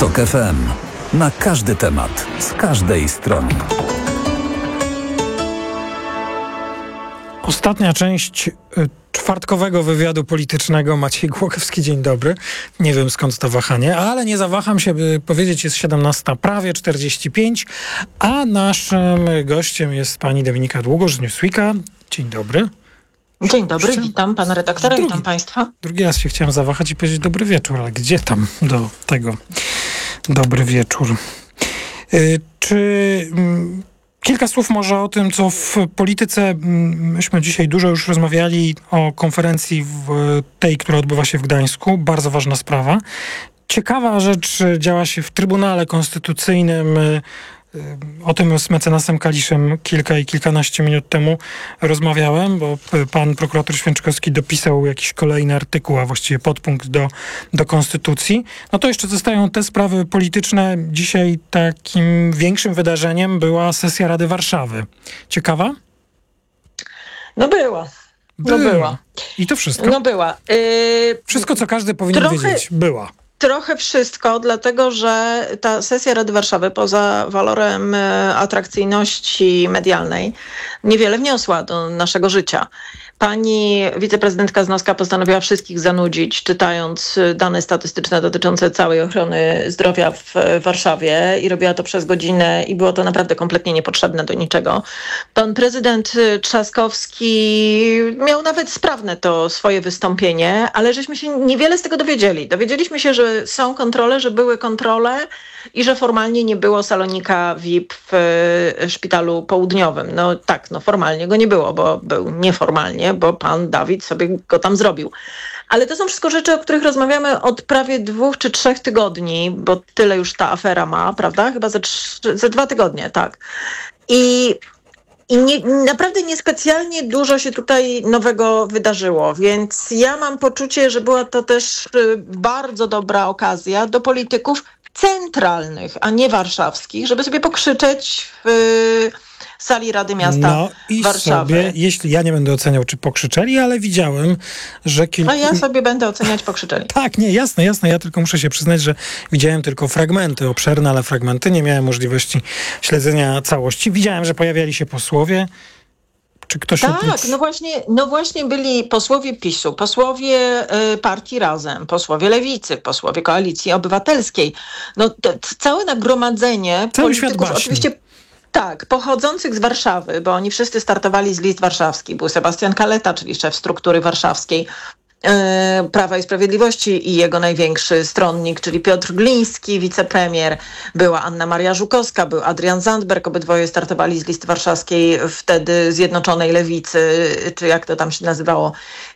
TOK FM. Na każdy temat, z każdej strony. Ostatnia część czwartkowego wywiadu politycznego. Maciej Głogowski, dzień dobry. Nie wiem, skąd to wahanie, ale nie zawaham się, by powiedzieć, jest 17, prawie 45, a naszym gościem jest pani Dominika Długosz z Newsweeka. Dzień dobry. Dzień dobry, witam pana redaktora, witam państwa. Drugi raz się chciałem zawahać i powiedzieć dobry wieczór, ale gdzie tam do tego dobry wieczór? Kilka słów może o tym, co w polityce. Myśmy dzisiaj dużo już rozmawiali o konferencji tej, która odbywa się w Gdańsku. Bardzo ważna sprawa. Ciekawa rzecz działa się w Trybunale Konstytucyjnym. O tym z mecenasem Kaliszem kilkanaście minut temu rozmawiałem, bo pan prokurator Święczkowski dopisał jakiś kolejny artykuł, a właściwie podpunkt do Konstytucji. No to jeszcze zostają te sprawy polityczne. Dzisiaj takim większym wydarzeniem była sesja Rady Warszawy. Ciekawa? No była. I to wszystko? No była. Wszystko, co każdy powinien wiedzieć. Była. Trochę wszystko, dlatego że ta sesja Rady Warszawy poza walorem atrakcyjności medialnej niewiele wniosła do naszego życia. Pani wiceprezydentka Znowska postanowiła wszystkich zanudzić, czytając dane statystyczne dotyczące całej ochrony zdrowia w Warszawie i robiła to przez godzinę i było to naprawdę kompletnie niepotrzebne do niczego. Pan prezydent Trzaskowski miał nawet sprawne to swoje wystąpienie, ale żeśmy się niewiele z tego dowiedzieli. Dowiedzieliśmy się, że są kontrole, że były kontrole i że formalnie nie było salonika VIP w szpitalu południowym. No tak, formalnie go nie było, bo był nieformalnie, bo pan Dawid sobie go tam zrobił. Ale to są wszystko rzeczy, o których rozmawiamy od prawie 2 czy 3 tygodni, bo tyle już ta afera ma, prawda? Chyba ze 2 tygodnie, tak. I naprawdę niespecjalnie dużo się tutaj nowego wydarzyło, więc ja mam poczucie, że była to też bardzo dobra okazja do polityków centralnych, a nie warszawskich, żeby sobie pokrzyczeć w sali Rady Miasta Warszawy. Sobie, jeśli ja nie będę oceniał, czy pokrzyczeli, ale widziałem, że A ja sobie będę oceniać, pokrzyczeli. Tak, nie, jasne. Ja tylko muszę się przyznać, że widziałem tylko fragmenty, obszerne, ale fragmenty. Nie miałem możliwości śledzenia całości. Widziałem, że pojawiali się posłowie. Czy ktoś no właśnie byli posłowie PiS-u, posłowie partii Razem, posłowie Lewicy, posłowie Koalicji Obywatelskiej. Całe nagromadzenie cały świat polityków, oczywiście tak, pochodzących z Warszawy, bo oni wszyscy startowali z list warszawskich. Był Sebastian Kaleta, czyli szef struktury warszawskiej Prawa i Sprawiedliwości i jego największy stronnik, czyli Piotr Gliński, wicepremier, była Anna Maria Żukowska, był Adrian Zandberg, obydwoje startowali z listy warszawskiej wtedy Zjednoczonej Lewicy, czy jak to tam się nazywało.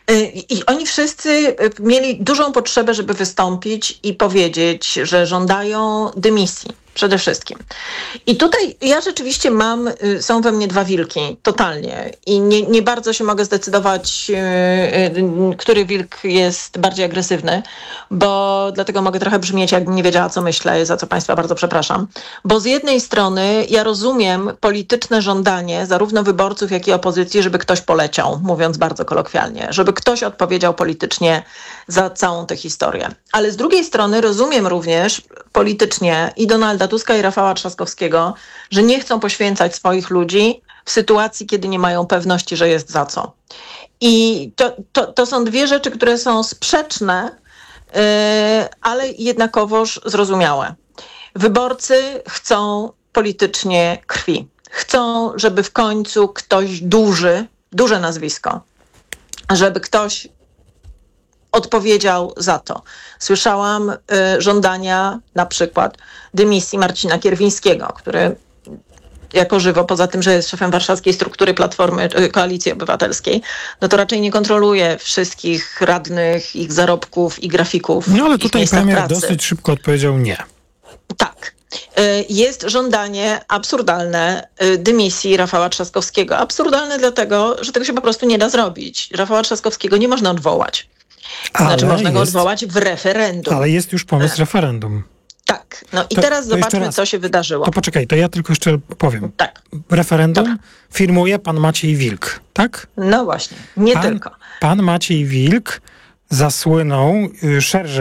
I oni wszyscy mieli dużą potrzebę, żeby wystąpić i powiedzieć, że żądają dymisji. Przede wszystkim. I tutaj ja rzeczywiście są we mnie 2 wilki, totalnie. I nie bardzo się mogę zdecydować, który wilk jest bardziej agresywny, bo dlatego mogę trochę brzmieć, jakbym nie wiedziała, co myślę, za co państwa bardzo przepraszam. Bo z jednej strony ja rozumiem polityczne żądanie zarówno wyborców, jak i opozycji, żeby ktoś poleciał, mówiąc bardzo kolokwialnie, żeby ktoś odpowiedział politycznie za całą tę historię. Ale z drugiej strony rozumiem również politycznie i Donalda Tuska i Rafała Trzaskowskiego, że nie chcą poświęcać swoich ludzi w sytuacji, kiedy nie mają pewności, że jest za co. I to są 2 rzeczy, które są sprzeczne, ale jednakowoż zrozumiałe. Wyborcy chcą politycznie krwi. Chcą, żeby w końcu ktoś duże nazwisko, żeby ktoś odpowiedział za to. Słyszałam żądania na przykład dymisji Marcina Kierwińskiego, który jako żywo, poza tym, że jest szefem warszawskiej struktury Platformy Koalicji Obywatelskiej, to raczej nie kontroluje wszystkich radnych, ich zarobków i grafików. No ale tutaj premier dosyć szybko odpowiedział nie. Tak. Jest żądanie absurdalne dymisji Rafała Trzaskowskiego. Absurdalne dlatego, że tego się po prostu nie da zrobić. Rafała Trzaskowskiego nie można odwołać. Można go odwołać w referendum. Ale jest już pomysł referendum. Tak. I teraz zobaczmy, co się wydarzyło. To poczekaj, to ja tylko jeszcze powiem. Tak. Referendum firmuje pan Maciej Wilk, tak? No właśnie, nie tylko. Pan Maciej Wilk zasłynął szerzej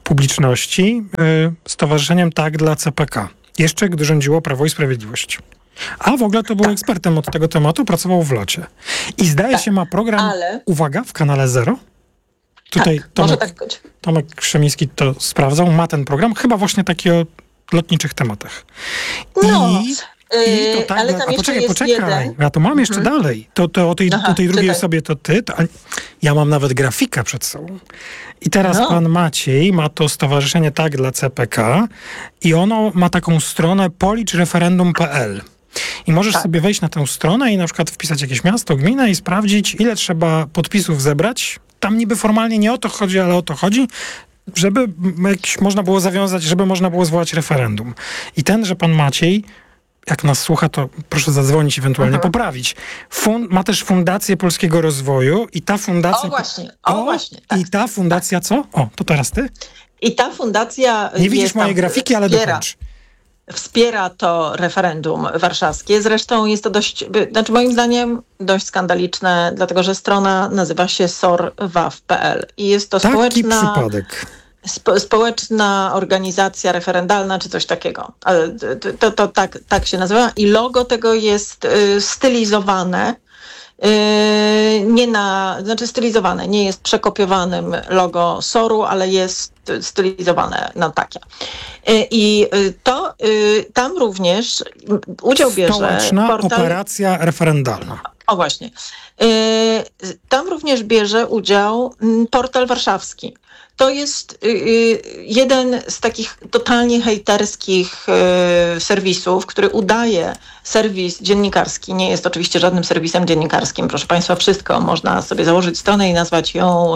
publiczności stowarzyszeniem Tak dla CPK. Jeszcze gdy rządziło Prawo i Sprawiedliwość. A w ogóle to był ekspertem od tego tematu, pracował w Locie. I zdaje się ma program, uwaga, w kanale Zero. Tutaj może tak być. Tomek Krzemiński to sprawdzał, ma ten program, chyba właśnie taki o lotniczych tematach. I to tak, ale tam poczekaj, jeden. ja to mam jeszcze dalej. To o tej drugiej osobie to ty, ja mam nawet grafikę przed sobą. I teraz pan Maciej ma to stowarzyszenie Tak dla CPK i ono ma taką stronę policzreferendum.pl. I możesz sobie wejść na tę stronę i na przykład wpisać jakieś miasto, gminę i sprawdzić, ile trzeba podpisów zebrać. Tam niby formalnie nie o to chodzi, ale o to chodzi, żeby można było zawiązać, żeby można było zwołać referendum. I że pan Maciej, jak nas słucha, to proszę zadzwonić, ewentualnie poprawić. Ma też Fundację Polskiego Rozwoju i ta fundacja... właśnie. I ta fundacja co? To teraz ty? I ta fundacja... Nie widzisz mojej grafiki, ale dokończ. Wspiera to referendum warszawskie. Zresztą jest to moim zdaniem dość skandaliczne, dlatego że strona nazywa się sorwaw.pl i jest to społeczna organizacja referendalna, czy coś takiego. To tak się nazywa. I logo tego jest stylizowane. Stylizowane, nie jest przekopiowanym logo SOR-u, ale jest stylizowane na takie. I tam również udział bierze... Społeczna operacja referendalna. O właśnie. Tam również bierze udział Portal Warszawski. To jest jeden z takich totalnie hejterskich serwisów, który udaje serwis dziennikarski. Nie jest oczywiście żadnym serwisem dziennikarskim. Proszę Państwa, wszystko. Można sobie założyć stronę i nazwać ją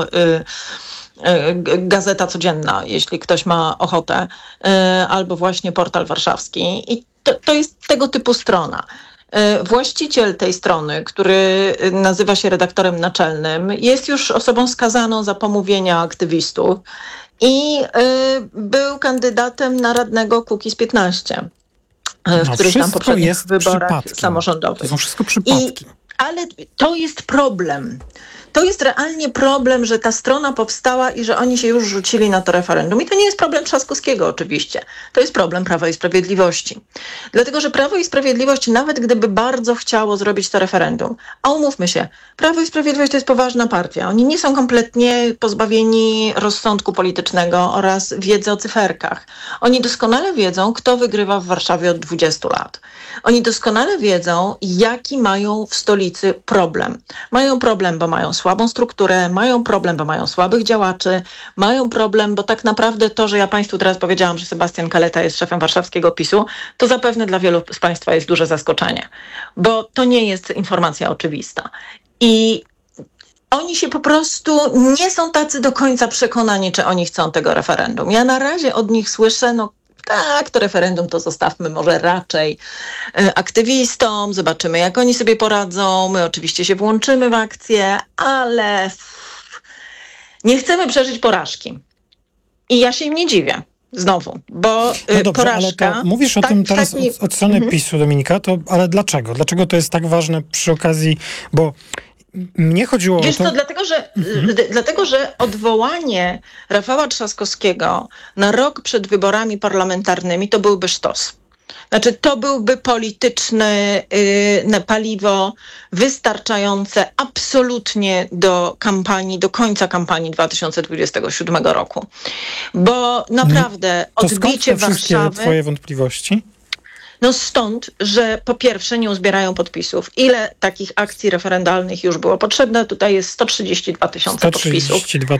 Gazeta Codzienna, jeśli ktoś ma ochotę, albo właśnie Portal Warszawski. I to jest tego typu strona. Właściciel tej strony, który nazywa się redaktorem naczelnym, jest już osobą skazaną za pomówienia aktywistów i był kandydatem na radnego Kukiz 15 w których tam poprzednich wyborach samorządowych. To są wszystko przypadki. Ale to jest problem. To jest realnie problem, że ta strona powstała i że oni się już rzucili na to referendum. I to nie jest problem Trzaskowskiego oczywiście. To jest problem Prawa i Sprawiedliwości. Dlatego, że Prawo i Sprawiedliwość, nawet gdyby bardzo chciało zrobić to referendum, a umówmy się, Prawo i Sprawiedliwość to jest poważna partia. Oni nie są kompletnie pozbawieni rozsądku politycznego oraz wiedzy o cyferkach. Oni doskonale wiedzą, kto wygrywa w Warszawie od 20 lat. Oni doskonale wiedzą, jaki mają w stolicy problem. Mają problem, bo mają słabą strukturę, mają problem, bo mają słabych działaczy, mają problem, bo tak naprawdę to, że ja Państwu teraz powiedziałam, że Sebastian Kaleta jest szefem warszawskiego PiS-u, to zapewne dla wielu z Państwa jest duże zaskoczenie, bo to nie jest informacja oczywista. I oni się po prostu nie są tacy do końca przekonani, czy oni chcą tego referendum. Ja na razie od nich słyszę, tak, to referendum to zostawmy może raczej aktywistom, zobaczymy jak oni sobie poradzą, my oczywiście się włączymy w akcję, ale nie chcemy przeżyć porażki. I ja się im nie dziwię. Znowu, bo dobrze, porażka... Ale to mówisz o tym teraz od strony PiS-u, Dominika, ale dlaczego? Dlaczego to jest tak ważne przy okazji, bo mnie chodziło o to... Co, dlatego, że odwołanie Rafała Trzaskowskiego na rok przed wyborami parlamentarnymi to byłby sztos. Znaczy, to byłby polityczne paliwo wystarczające absolutnie do końca kampanii 2027 roku. Bo naprawdę odbicie Warszawy... wszystkie twoje wątpliwości? Stąd, że po pierwsze nie uzbierają podpisów. Ile takich akcji referendalnych już było potrzebne? Tutaj jest 132 tysiące podpisów. 132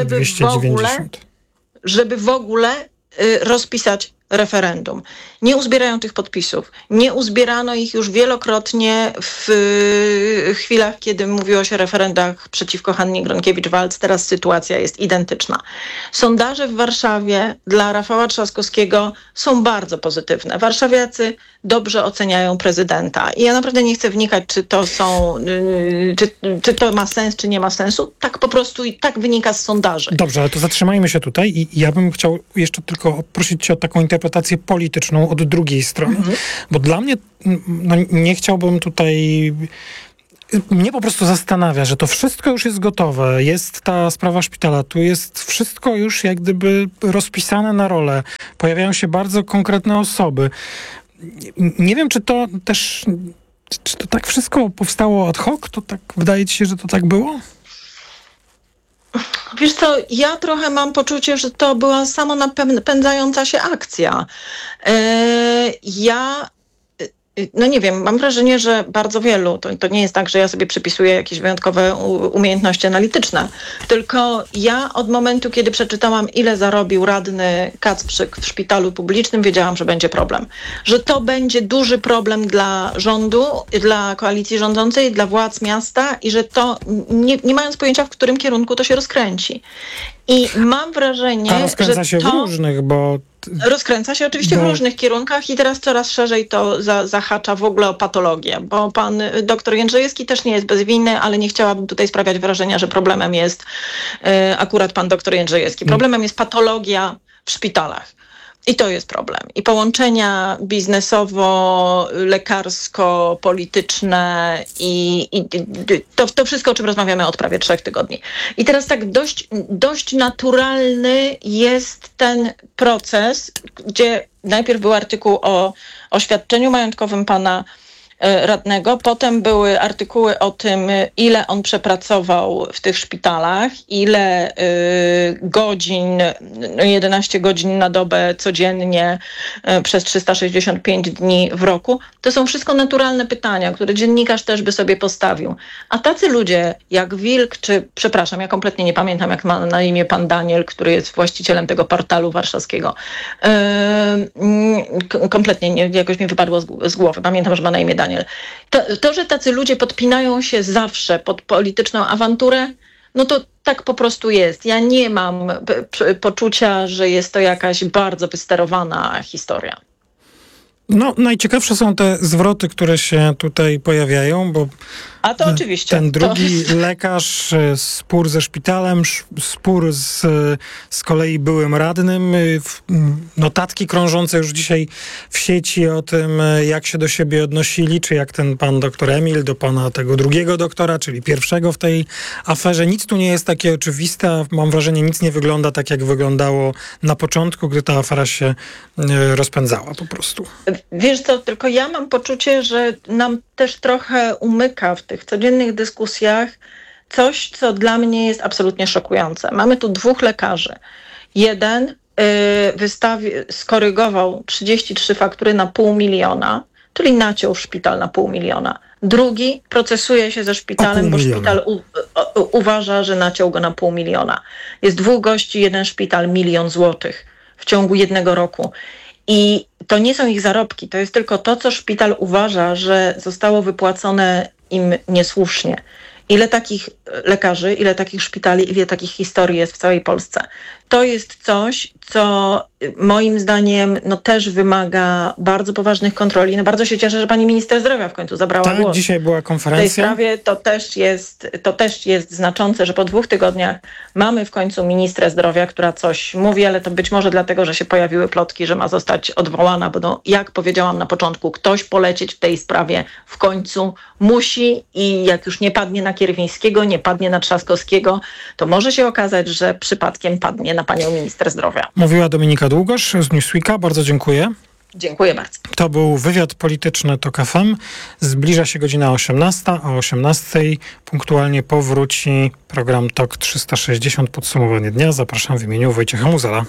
290. Żeby w ogóle rozpisać referendum. Nie uzbierają tych podpisów. Nie uzbierano ich już wielokrotnie w chwilach, kiedy mówiło się o referendach przeciwko Hannie Gronkiewicz-Waltz. Teraz sytuacja jest identyczna. Sondaże w Warszawie dla Rafała Trzaskowskiego są bardzo pozytywne. Warszawiacy dobrze oceniają prezydenta. I ja naprawdę nie chcę wnikać, czy to ma sens, czy nie ma sensu. Tak po prostu i tak wynika z sondaży. Dobrze, ale to zatrzymajmy się tutaj i ja bym chciał jeszcze tylko prosić cię o taką interpretację polityczną od drugiej strony. Bo dla mnie, nie chciałbym tutaj mnie po prostu zastanawia, że to wszystko już jest gotowe. Jest ta sprawa szpitala, tu jest wszystko już jak gdyby rozpisane na role. Pojawiają się bardzo konkretne osoby. Nie wiem, czy to też... Czy to tak wszystko powstało ad hoc? To tak wydaje ci się, że to tak było? Wiesz co, ja trochę mam poczucie, że to była samonapędzająca się akcja. No nie wiem, mam wrażenie, że bardzo wielu, to nie jest tak, że ja sobie przypisuję jakieś wyjątkowe umiejętności analityczne, tylko ja od momentu, kiedy przeczytałam, ile zarobił radny Kacprzyk w szpitalu publicznym, wiedziałam, że będzie problem. Że to będzie duży problem dla rządu, dla koalicji rządzącej, dla władz miasta i że to, nie mając pojęcia, w którym kierunku to się rozkręci. I mam wrażenie, że rozkręca się w różnych, bo... Rozkręca się oczywiście w różnych kierunkach i teraz coraz szerzej to zahacza w ogóle o patologię, bo pan doktor Jędrzejewski też nie jest bezwinny, ale nie chciałabym tutaj sprawiać wrażenia, że problemem jest akurat pan doktor Jędrzejewski. Problemem jest patologia w szpitalach. I to jest problem. I połączenia biznesowo-lekarsko-polityczne i to wszystko, o czym rozmawiamy od prawie 3 tygodni. I teraz tak dość naturalny jest ten proces, gdzie najpierw był artykuł o oświadczeniu majątkowym pana radnego, potem były artykuły o tym, ile on przepracował w tych szpitalach, ile godzin, 11 godzin na dobę codziennie przez 365 dni w roku. To są wszystko naturalne pytania, które dziennikarz też by sobie postawił. A tacy ludzie jak Wilk, czy przepraszam, ja kompletnie nie pamiętam, jak ma na imię pan Daniel, który jest właścicielem tego portalu warszawskiego. Kompletnie jakoś mi wypadło z głowy. Pamiętam, że ma na imię Daniel. To, że tacy ludzie podpinają się zawsze pod polityczną awanturę, no to tak po prostu jest. Ja nie mam poczucia, że jest to jakaś bardzo wysterowana historia. No, najciekawsze są te zwroty, które się tutaj pojawiają, bo a to oczywiście. Ten drugi lekarz, spór ze szpitalem, spór z kolei byłym radnym, notatki krążące już dzisiaj w sieci o tym, jak się do siebie odnosili, czy jak ten pan doktor Emil do pana tego drugiego doktora, czyli pierwszego w tej aferze. Nic tu nie jest takie oczywiste, mam wrażenie, nic nie wygląda tak, jak wyglądało na początku, gdy ta afera się rozpędzała po prostu. Wiesz co, tylko ja mam poczucie, że nam też trochę umyka w tych codziennych dyskusjach coś, co dla mnie jest absolutnie szokujące. Mamy tu 2 lekarzy. Jeden skorygował 33 faktury na 500 000, czyli naciął szpital na 500 000. Drugi procesuje się ze szpitalem, bo szpital uważa, że naciął go na 500 000. Jest 2 gości, jeden szpital, 1 000 000 złotych w ciągu 1 roku. I to nie są ich zarobki, to jest tylko to, co szpital uważa, że zostało wypłacone im niesłusznie. Ile takich lekarzy, ile takich szpitali, ile takich historii jest w całej Polsce. To jest coś, co moim zdaniem też wymaga bardzo poważnych kontroli. Bardzo się cieszę, że pani minister zdrowia w końcu zabrała głos. Dzisiaj była konferencja. W tej sprawie to też jest znaczące, że po 2 tygodniach mamy w końcu ministrę zdrowia, która coś mówi, ale to być może dlatego, że się pojawiły plotki, że ma zostać odwołana, bo jak powiedziałam na początku, ktoś polecieć w tej sprawie w końcu musi i jak już nie padnie na Kierwińskiego, nie padnie na Trzaskowskiego, to może się okazać, że przypadkiem padnie na panią minister zdrowia. Mówiła Dominika Długosz z Newsweeka. Bardzo dziękuję. Dziękuję bardzo. To był wywiad polityczny TOK FM. Zbliża się godzina 18. O 18 punktualnie powróci program TOK 360 Podsumowanie dnia. Zapraszam w imieniu Wojciecha Muzela.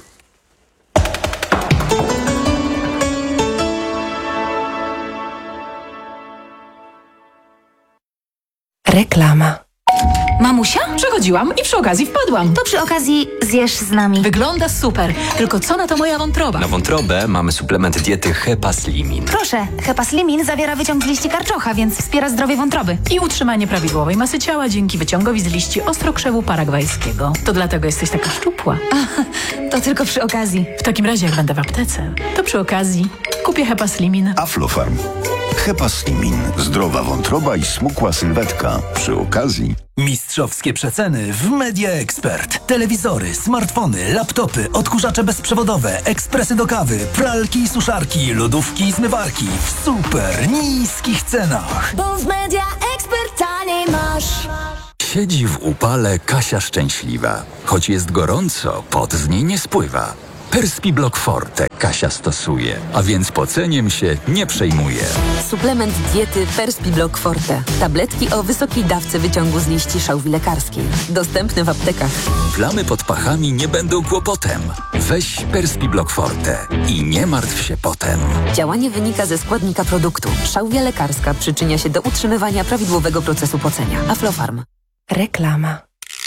Reklama. Mamusia? Przechodziłam i przy okazji wpadłam. To przy okazji zjesz z nami. Wygląda super. Tylko co na to moja wątroba? Na wątrobę mamy suplement diety Hepaslimin. Proszę, Hepaslimin zawiera wyciąg z liści karczocha, więc wspiera zdrowie wątroby. I utrzymanie prawidłowej masy ciała dzięki wyciągowi z liści ostrokrzewu paragwajskiego. To dlatego jesteś taka szczupła? ciepła. To tylko przy okazji. W takim razie, jak będę w aptece, to przy okazji kupię Hepaslimin. Aflofarm. Hepaslimin. Zdrowa wątroba i smukła sylwetka. Przy okazji... Mistrzowskie przeceny w Media Expert. Telewizory, smartfony, laptopy, odkurzacze bezprzewodowe, ekspresy do kawy, pralki i suszarki, lodówki i zmywarki w super niskich cenach. Bo w Media Expert taniej masz. Siedzi w upale Kasia szczęśliwa. Choć jest gorąco, pot z niej nie spływa. Perspiblock Forte Kasia stosuje, a więc poceniem się nie przejmuje. Suplement diety Perspiblock Forte. Tabletki o wysokiej dawce wyciągu z liści szałwi lekarskiej. Dostępne w aptekach. Plamy pod pachami nie będą kłopotem. Weź Perspiblock Forte i nie martw się potem. Działanie wynika ze składnika produktu. Szałwia lekarska przyczynia się do utrzymywania prawidłowego procesu pocenia. Aflofarm. Reklama.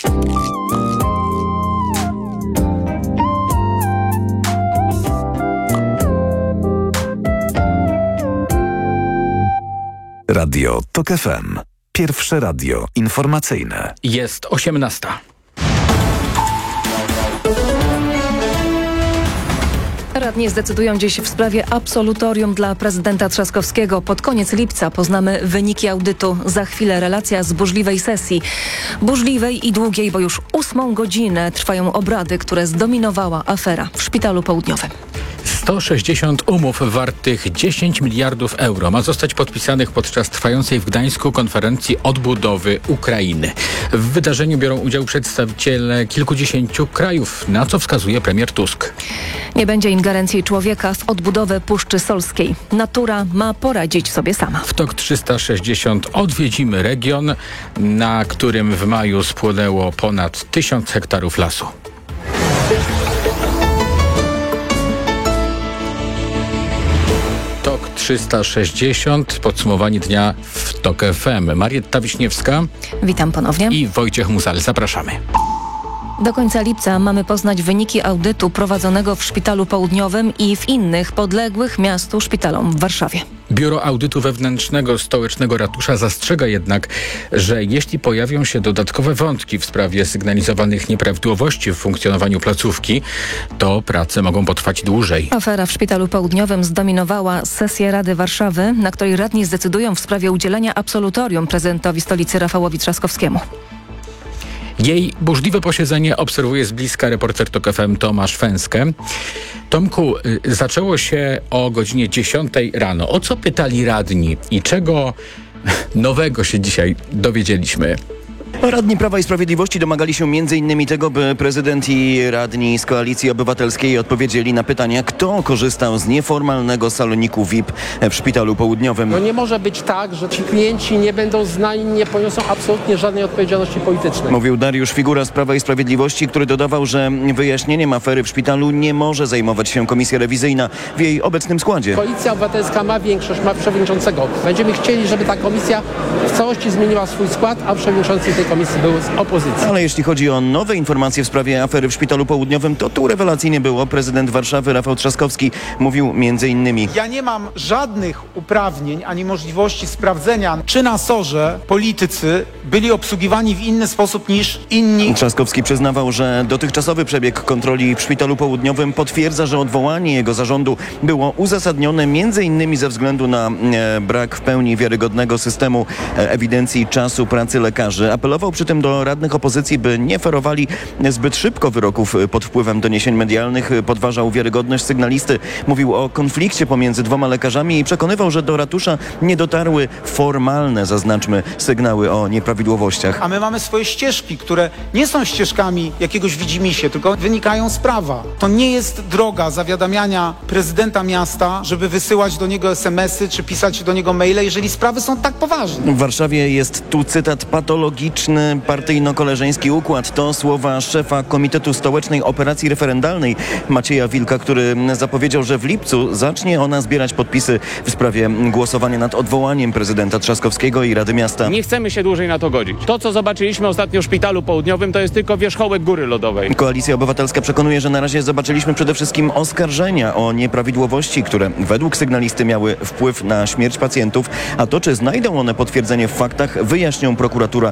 Radio TOK FM. Pierwsze radio informacyjne. Jest 18. Radni zdecydują dziś w sprawie absolutorium dla prezydenta Trzaskowskiego. Pod koniec lipca poznamy wyniki audytu. Za chwilę relacja z burzliwej sesji. Burzliwej i długiej, bo już 8 godzinę trwają obrady, które zdominowała afera w Szpitalu Południowym. 160 umów wartych 10 miliardów euro ma zostać podpisanych podczas trwającej w Gdańsku konferencji odbudowy Ukrainy. W wydarzeniu biorą udział przedstawiciele kilkudziesięciu krajów, na co wskazuje premier Tusk. Nie będzie ingerencji człowieka w odbudowę Puszczy Solskiej. Natura ma poradzić sobie sama. W TOK 360 odwiedzimy region, na którym w maju spłonęło ponad 1000 hektarów lasu. TOK 360, podsumowanie dnia w TOK FM. Marietta Wiśniewska. Witam ponownie. I Wojciech Musal. Zapraszamy. Do końca lipca mamy poznać wyniki audytu prowadzonego w Szpitalu Południowym i w innych podległych miastu szpitalom w Warszawie. Biuro Audytu Wewnętrznego Stołecznego Ratusza zastrzega jednak, że jeśli pojawią się dodatkowe wątki w sprawie sygnalizowanych nieprawidłowości w funkcjonowaniu placówki, to prace mogą potrwać dłużej. Afera w Szpitalu Południowym zdominowała sesję Rady Warszawy, na której radni zdecydują w sprawie udzielenia absolutorium prezydentowi stolicy Rafałowi Trzaskowskiemu. Jej burzliwe posiedzenie obserwuje z bliska reporter TOK FM Tomasz Fęskę. Tomku, zaczęło się o godzinie 10 rano. O co pytali radni i czego nowego się dzisiaj dowiedzieliśmy? Radni Prawa i Sprawiedliwości domagali się m.in. tego, by prezydent i radni z Koalicji Obywatelskiej odpowiedzieli na pytania, kto korzystał z nieformalnego saloniku VIP w Szpitalu Południowym. No nie może być tak, że ci klienci nie będą znani, nie poniosą absolutnie żadnej odpowiedzialności politycznej. Mówił Dariusz Figura z Prawa i Sprawiedliwości, który dodawał, że wyjaśnieniem afery w szpitalu nie może zajmować się komisja rewizyjna w jej obecnym składzie. Koalicja Obywatelska ma większość, ma przewodniczącego. Będziemy chcieli, żeby ta komisja w całości zmieniła swój skład, a przewodniczący tej komisji był z opozycji. Ale jeśli chodzi o nowe informacje w sprawie afery w Szpitalu Południowym, to tu rewelacyjnie było. Prezydent Warszawy Rafał Trzaskowski mówił m.in. Ja nie mam żadnych uprawnień ani możliwości sprawdzenia, czy na SOR-ze politycy byli obsługiwani w inny sposób niż inni. Trzaskowski przyznawał, że dotychczasowy przebieg kontroli w Szpitalu Południowym potwierdza, że odwołanie jego zarządu było uzasadnione m.in. ze względu na brak w pełni wiarygodnego systemu ewidencji czasu pracy lekarzy. Apelował przy tym do radnych opozycji, by nie ferowali zbyt szybko wyroków pod wpływem doniesień medialnych. Podważał wiarygodność sygnalisty. Mówił o konflikcie pomiędzy dwoma lekarzami i przekonywał, że do ratusza nie dotarły formalne, zaznaczmy, sygnały o nieprawidłowościach. A my mamy swoje ścieżki, które nie są ścieżkami jakiegoś widzimisię, tylko wynikają z prawa. To nie jest droga zawiadamiania prezydenta miasta, żeby wysyłać do niego SMS-y czy pisać do niego maile, jeżeli sprawy są tak poważne. W Warszawie jest tu cytat: patologiczny partyjno-koleżeński układ. To słowa szefa Komitetu Stołecznej Operacji Referendalnej Macieja Wilka, który zapowiedział, że w lipcu zacznie ona zbierać podpisy w sprawie głosowania nad odwołaniem prezydenta Trzaskowskiego i Rady Miasta. Nie chcemy się dłużej na to godzić. To, co zobaczyliśmy ostatnio w Szpitalu Południowym, to jest tylko wierzchołek góry lodowej. Koalicja Obywatelska przekonuje, że na razie zobaczyliśmy przede wszystkim oskarżenia o nieprawidłowości, które według sygnalisty miały wpływ na śmierć pacjentów, a to, czy znajdą one potwierdzenie w faktach, wyjaśnią prokuratura i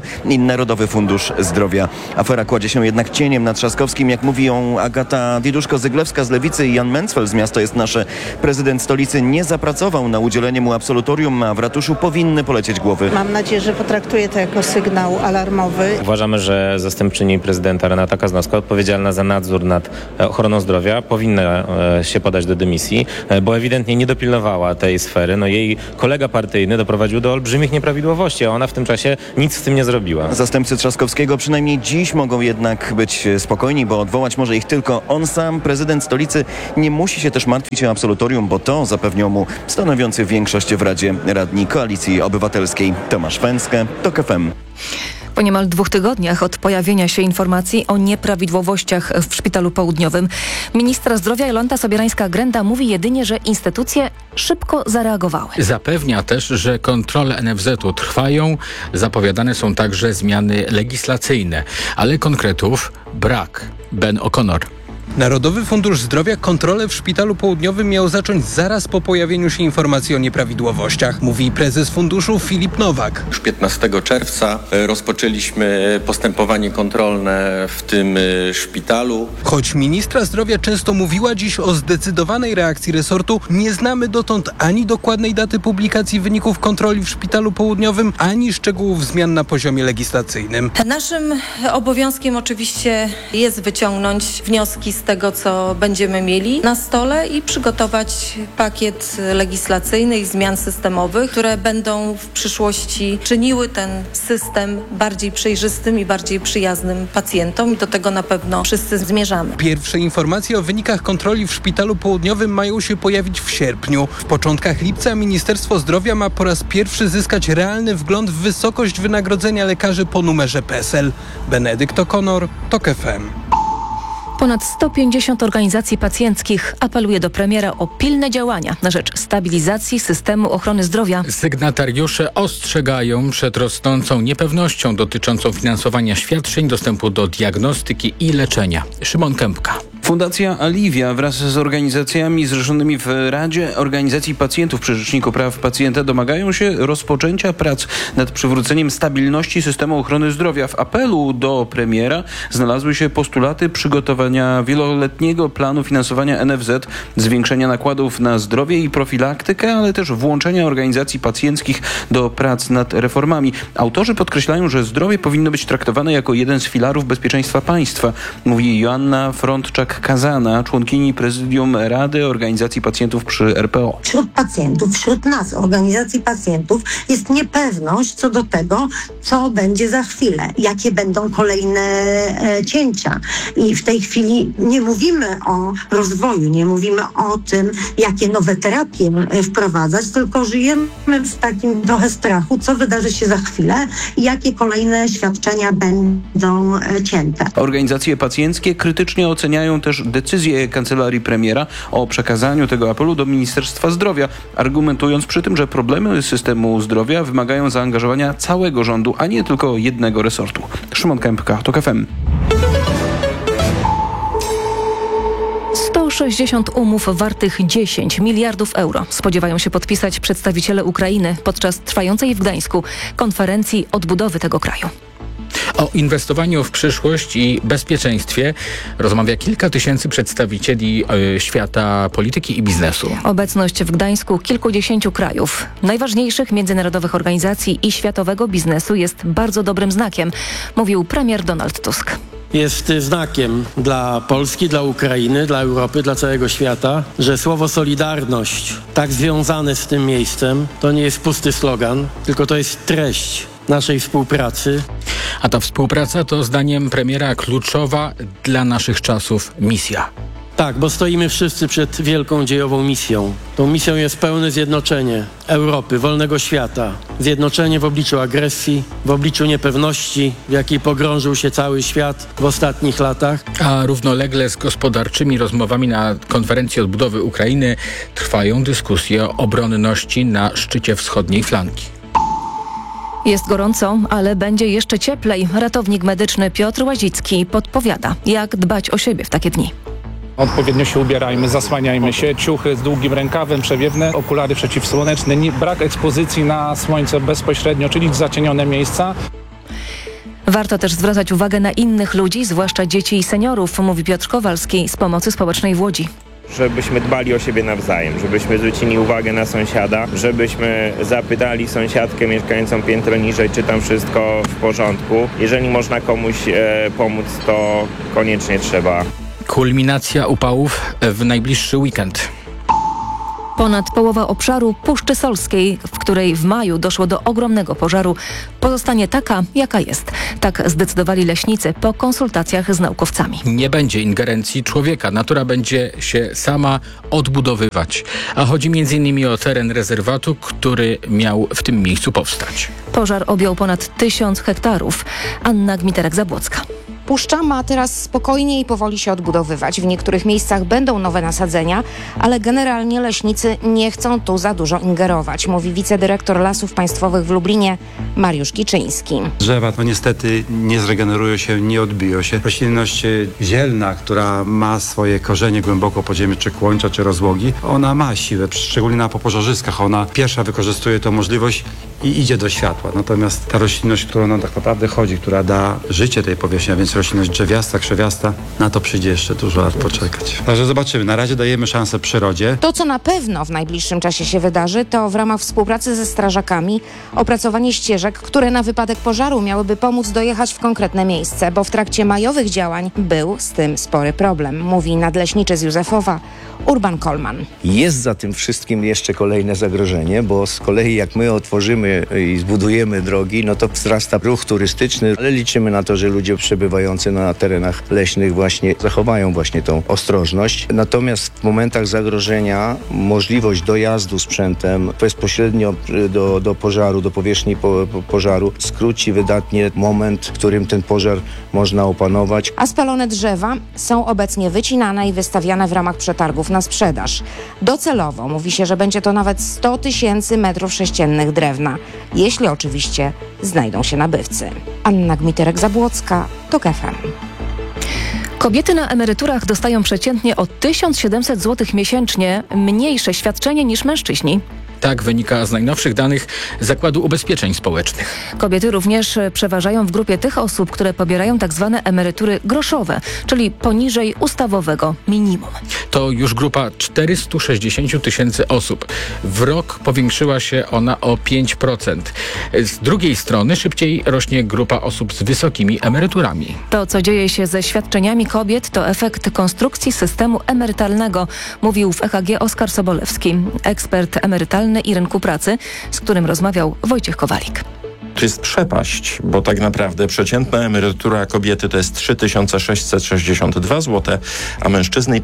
Narodowy Fundusz Zdrowia. Afera kładzie się jednak cieniem nad Trzaskowskim, jak mówi ją Agata Diduszko-Zyglewska z Lewicy i Jan Mencfel z Miasto jest Nasze. Prezydent stolicy nie zapracował na udzielenie mu absolutorium, a w ratuszu powinny polecieć głowy. Mam nadzieję, że potraktuje to jako sygnał alarmowy. Uważamy, że zastępczyni prezydenta Renata Kaznowska, odpowiedzialna za nadzór nad ochroną zdrowia, powinna się podać do dymisji, bo ewidentnie nie dopilnowała tej sfery. No, jej kolega partyjny doprowadził do olbrzymich nieprawidłowości, a ona w tym czasie nic z tym nie zrobiła. Zastępcy Trzaskowskiego przynajmniej dziś mogą jednak być spokojni, bo odwołać może ich tylko on sam. Prezydent stolicy nie musi się też martwić o absolutorium, bo to zapewnią mu stanowiący większość w Radzie radni Koalicji Obywatelskiej. Tomasz Fęskę, TOK FM. Po niemal 2 tygodniach od pojawienia się informacji o nieprawidłowościach w Szpitalu Południowym, ministra zdrowia Jolanta Sobierańska-Grenda mówi jedynie, że instytucje szybko zareagowały. Zapewnia też, że kontrole NFZ-u trwają, zapowiadane są także zmiany legislacyjne, ale konkretów brak. Ben O'Connor. Narodowy Fundusz Zdrowia kontrolę w Szpitalu Południowym miał zacząć zaraz po pojawieniu się informacji o nieprawidłowościach, mówi prezes funduszu Filip Nowak. Już 15 czerwca rozpoczęliśmy postępowanie kontrolne w tym szpitalu. Choć ministra zdrowia często mówiła dziś o zdecydowanej reakcji resortu, nie znamy dotąd ani dokładnej daty publikacji wyników kontroli w Szpitalu Południowym, ani szczegółów zmian na poziomie legislacyjnym. Naszym obowiązkiem oczywiście jest wyciągnąć wnioski z tego, co będziemy mieli na stole i przygotować pakiet legislacyjny i zmian systemowych, które będą w przyszłości czyniły ten system bardziej przejrzystym i bardziej przyjaznym pacjentom i do tego na pewno wszyscy zmierzamy. Pierwsze informacje o wynikach kontroli w Szpitalu Południowym mają się pojawić w sierpniu. W początkach lipca Ministerstwo Zdrowia ma po raz pierwszy zyskać realny wgląd w wysokość wynagrodzenia lekarzy po numerze PESEL. Benedykt O'Connor, TOK FM. Ponad 150 organizacji pacjenckich apeluje do premiera o pilne działania na rzecz stabilizacji systemu ochrony zdrowia. Sygnatariusze ostrzegają przed rosnącą niepewnością dotyczącą finansowania świadczeń, dostępu do diagnostyki i leczenia. Szymon Kępka. Fundacja Aliwia wraz z organizacjami zrzeszonymi w Radzie Organizacji Pacjentów przy Rzeczniku Praw Pacjenta domagają się rozpoczęcia prac nad przywróceniem stabilności systemu ochrony zdrowia. W apelu do premiera znalazły się postulaty przygotowania wieloletniego planu finansowania NFZ, zwiększenia nakładów na zdrowie i profilaktykę, ale też włączenia organizacji pacjenckich do prac nad reformami. Autorzy podkreślają, że zdrowie powinno być traktowane jako jeden z filarów bezpieczeństwa państwa, mówi Joanna Frądczak-Kazana, członkini prezydium Rady Organizacji Pacjentów przy RPO. Wśród pacjentów, wśród nas, organizacji pacjentów, jest niepewność co do tego, co będzie za chwilę, jakie będą kolejne cięcia. I w tej chwili nie mówimy o rozwoju, nie mówimy o tym, jakie nowe terapie wprowadzać, tylko żyjemy w takim trochę strachu, co wydarzy się za chwilę i jakie kolejne świadczenia będą cięte. Organizacje pacjenckie krytycznie oceniają też decyzję kancelarii premiera o przekazaniu tego apelu do Ministerstwa Zdrowia, argumentując przy tym, że problemy systemu zdrowia wymagają zaangażowania całego rządu, a nie tylko jednego resortu. Szymon Kępka, TOK FM. 160 umów wartych 10 miliardów euro spodziewają się podpisać przedstawiciele Ukrainy podczas trwającej w Gdańsku konferencji odbudowy tego kraju. O inwestowaniu w przyszłość i bezpieczeństwie rozmawia kilka tysięcy przedstawicieli świata polityki i biznesu. Obecność w Gdańsku kilkudziesięciu krajów, najważniejszych międzynarodowych organizacji i światowego biznesu jest bardzo dobrym znakiem, mówił premier Donald Tusk. Jest znakiem dla Polski, dla Ukrainy, dla Europy, dla całego świata, że słowo solidarność, tak związane z tym miejscem, to nie jest pusty slogan, tylko to jest treść naszej współpracy. A ta współpraca to zdaniem premiera kluczowa dla naszych czasów misja. Tak, bo stoimy wszyscy przed wielką dziejową misją. Tą misją jest pełne zjednoczenie Europy, wolnego świata. Zjednoczenie w obliczu agresji, w obliczu niepewności, w jakiej pogrążył się cały świat w ostatnich latach. A równolegle z gospodarczymi rozmowami na konferencji odbudowy Ukrainy trwają dyskusje o obronności na szczycie wschodniej flanki. Jest gorąco, ale będzie jeszcze cieplej. Ratownik medyczny Piotr Łazicki podpowiada, jak dbać o siebie w takie dni. Odpowiednio się ubierajmy, zasłaniajmy się, ciuchy z długim rękawem, przewiewne, okulary przeciwsłoneczne, brak ekspozycji na słońce bezpośrednio, czyli zacienione miejsca. Warto też zwracać uwagę na innych ludzi, zwłaszcza dzieci i seniorów, mówi Piotr Kowalski z Pomocy Społecznej w Łodzi. Żebyśmy dbali o siebie nawzajem, żebyśmy zwrócili uwagę na sąsiada, żebyśmy zapytali sąsiadkę mieszkającą piętro niżej, czy tam wszystko w porządku. Jeżeli można komuś pomóc, to koniecznie trzeba. Kulminacja upałów w najbliższy weekend. Ponad połowa obszaru Puszczy Solskiej, w której w maju doszło do ogromnego pożaru, pozostanie taka, jaka jest. Tak zdecydowali leśnicy po konsultacjach z naukowcami. Nie będzie ingerencji człowieka. Natura będzie się sama odbudowywać. A chodzi m.in. o teren rezerwatu, który miał w tym miejscu powstać. Pożar objął ponad 1000 hektarów. Anna Gmiterek-Zabłocka. Puszcza ma teraz spokojnie i powoli się odbudowywać. W niektórych miejscach będą nowe nasadzenia, ale generalnie leśnicy nie chcą tu za dużo ingerować, mówi wicedyrektor Lasów Państwowych w Lublinie Mariusz Kiczyński. Drzewa to niestety nie zregenerują się, nie odbiją się. Roślinność zielna, która ma swoje korzenie głęboko pod ziemię, czy kłończa, czy rozłogi, ona ma siłę, szczególnie na popożarzyskach. Ona pierwsza wykorzystuje tę możliwość i idzie do światła. Natomiast ta roślinność, którą nam tak naprawdę chodzi, która da życie tej powierzchni, a więc roślinność drzewiasta, krzewiasta, na to przyjdzie jeszcze dużo lat poczekać. Także zobaczymy. Na razie dajemy szansę przyrodzie. To, co na pewno w najbliższym czasie się wydarzy, to w ramach współpracy ze strażakami opracowanie ścieżek, które na wypadek pożaru miałyby pomóc dojechać w konkretne miejsce, bo w trakcie majowych działań był z tym spory problem, mówi nadleśniczy z Józefowa Urban Kolman. Jest za tym wszystkim jeszcze kolejne zagrożenie, bo z kolei jak my otworzymy i zbudujemy drogi, no to wzrasta ruch turystyczny, ale liczymy na to, że ludzie przebywający na terenach leśnych właśnie zachowają właśnie tą ostrożność. Natomiast w momentach zagrożenia możliwość dojazdu sprzętem bezpośrednio do pożaru, do powierzchni pożaru skróci wydatnie moment, w którym ten pożar można opanować. A spalone drzewa są obecnie wycinane i wystawiane w ramach przetargów na sprzedaż. Docelowo mówi się, że będzie to nawet 100 000 metrów sześciennych drewna, jeśli oczywiście znajdą się nabywcy. Anna Gmiterek-Zabłocka, TOK FM. Kobiety na emeryturach dostają przeciętnie o 1700 zł miesięcznie mniejsze świadczenie niż mężczyźni. Tak wynika z najnowszych danych Zakładu Ubezpieczeń Społecznych. Kobiety również przeważają w grupie tych osób, które pobierają tzw. emerytury groszowe, czyli poniżej ustawowego minimum. To już grupa 460 000 osób. W rok powiększyła się ona o 5%. Z drugiej strony szybciej rośnie grupa osób z wysokimi emeryturami. To, co dzieje się ze świadczeniami kobiet, to efekt konstrukcji systemu emerytalnego, mówił w EKG Oskar Sobolewski, ekspert emerytalny i rynku pracy, z którym rozmawiał Wojciech Kowalik. To jest przepaść, bo tak naprawdę przeciętna emerytura kobiety to jest 3662 zł, a mężczyzny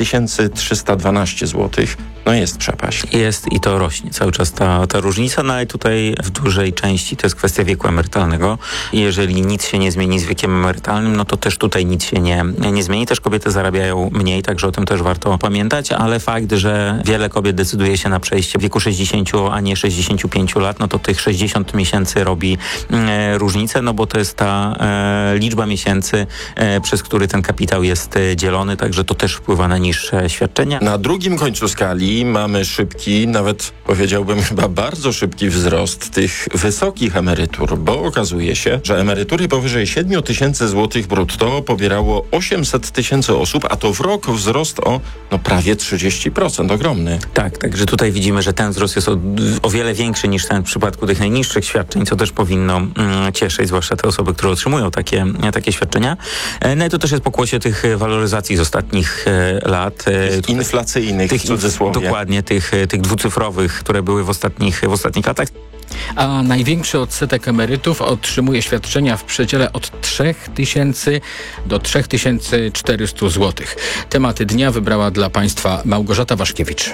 5312 zł. No jest przepaść. Jest i to rośnie cały czas ta różnica, no ale tutaj w dużej części to jest kwestia wieku emerytalnego. I jeżeli nic się nie zmieni z wiekiem emerytalnym, no to też tutaj nic się nie zmieni. Też kobiety zarabiają mniej, także o tym też warto pamiętać, ale fakt, że wiele kobiet decyduje się na przejście w wieku 60, a nie 65 lat, no to tych 60 miesięcy robi różnicę, no bo to jest ta liczba miesięcy, przez który ten kapitał jest dzielony, także to też wpływa na niższe świadczenia. Na drugim końcu skali mamy szybki, nawet powiedziałbym chyba bardzo szybki wzrost tych wysokich emerytur, bo okazuje się, że emerytury powyżej 7 000 zł brutto pobierało 800 000 osób, a to w rok wzrost o prawie 30%, ogromny. Tak, także tutaj widzimy, że ten wzrost jest o wiele większy niż ten w przypadku tych najniższych świadczeń, co też powinno cieszyć, zwłaszcza te osoby, które otrzymują takie świadczenia. No i to też jest pokłosie tych waloryzacji z ostatnich lat. Inflacyjnych w cudzysłowie. Dokładnie, tych dwucyfrowych, które były w ostatnich latach. A największy odsetek emerytów otrzymuje świadczenia w przedziale od 3000 do 3400 zł. Tematy dnia wybrała dla Państwa Małgorzata Waszkiewicz.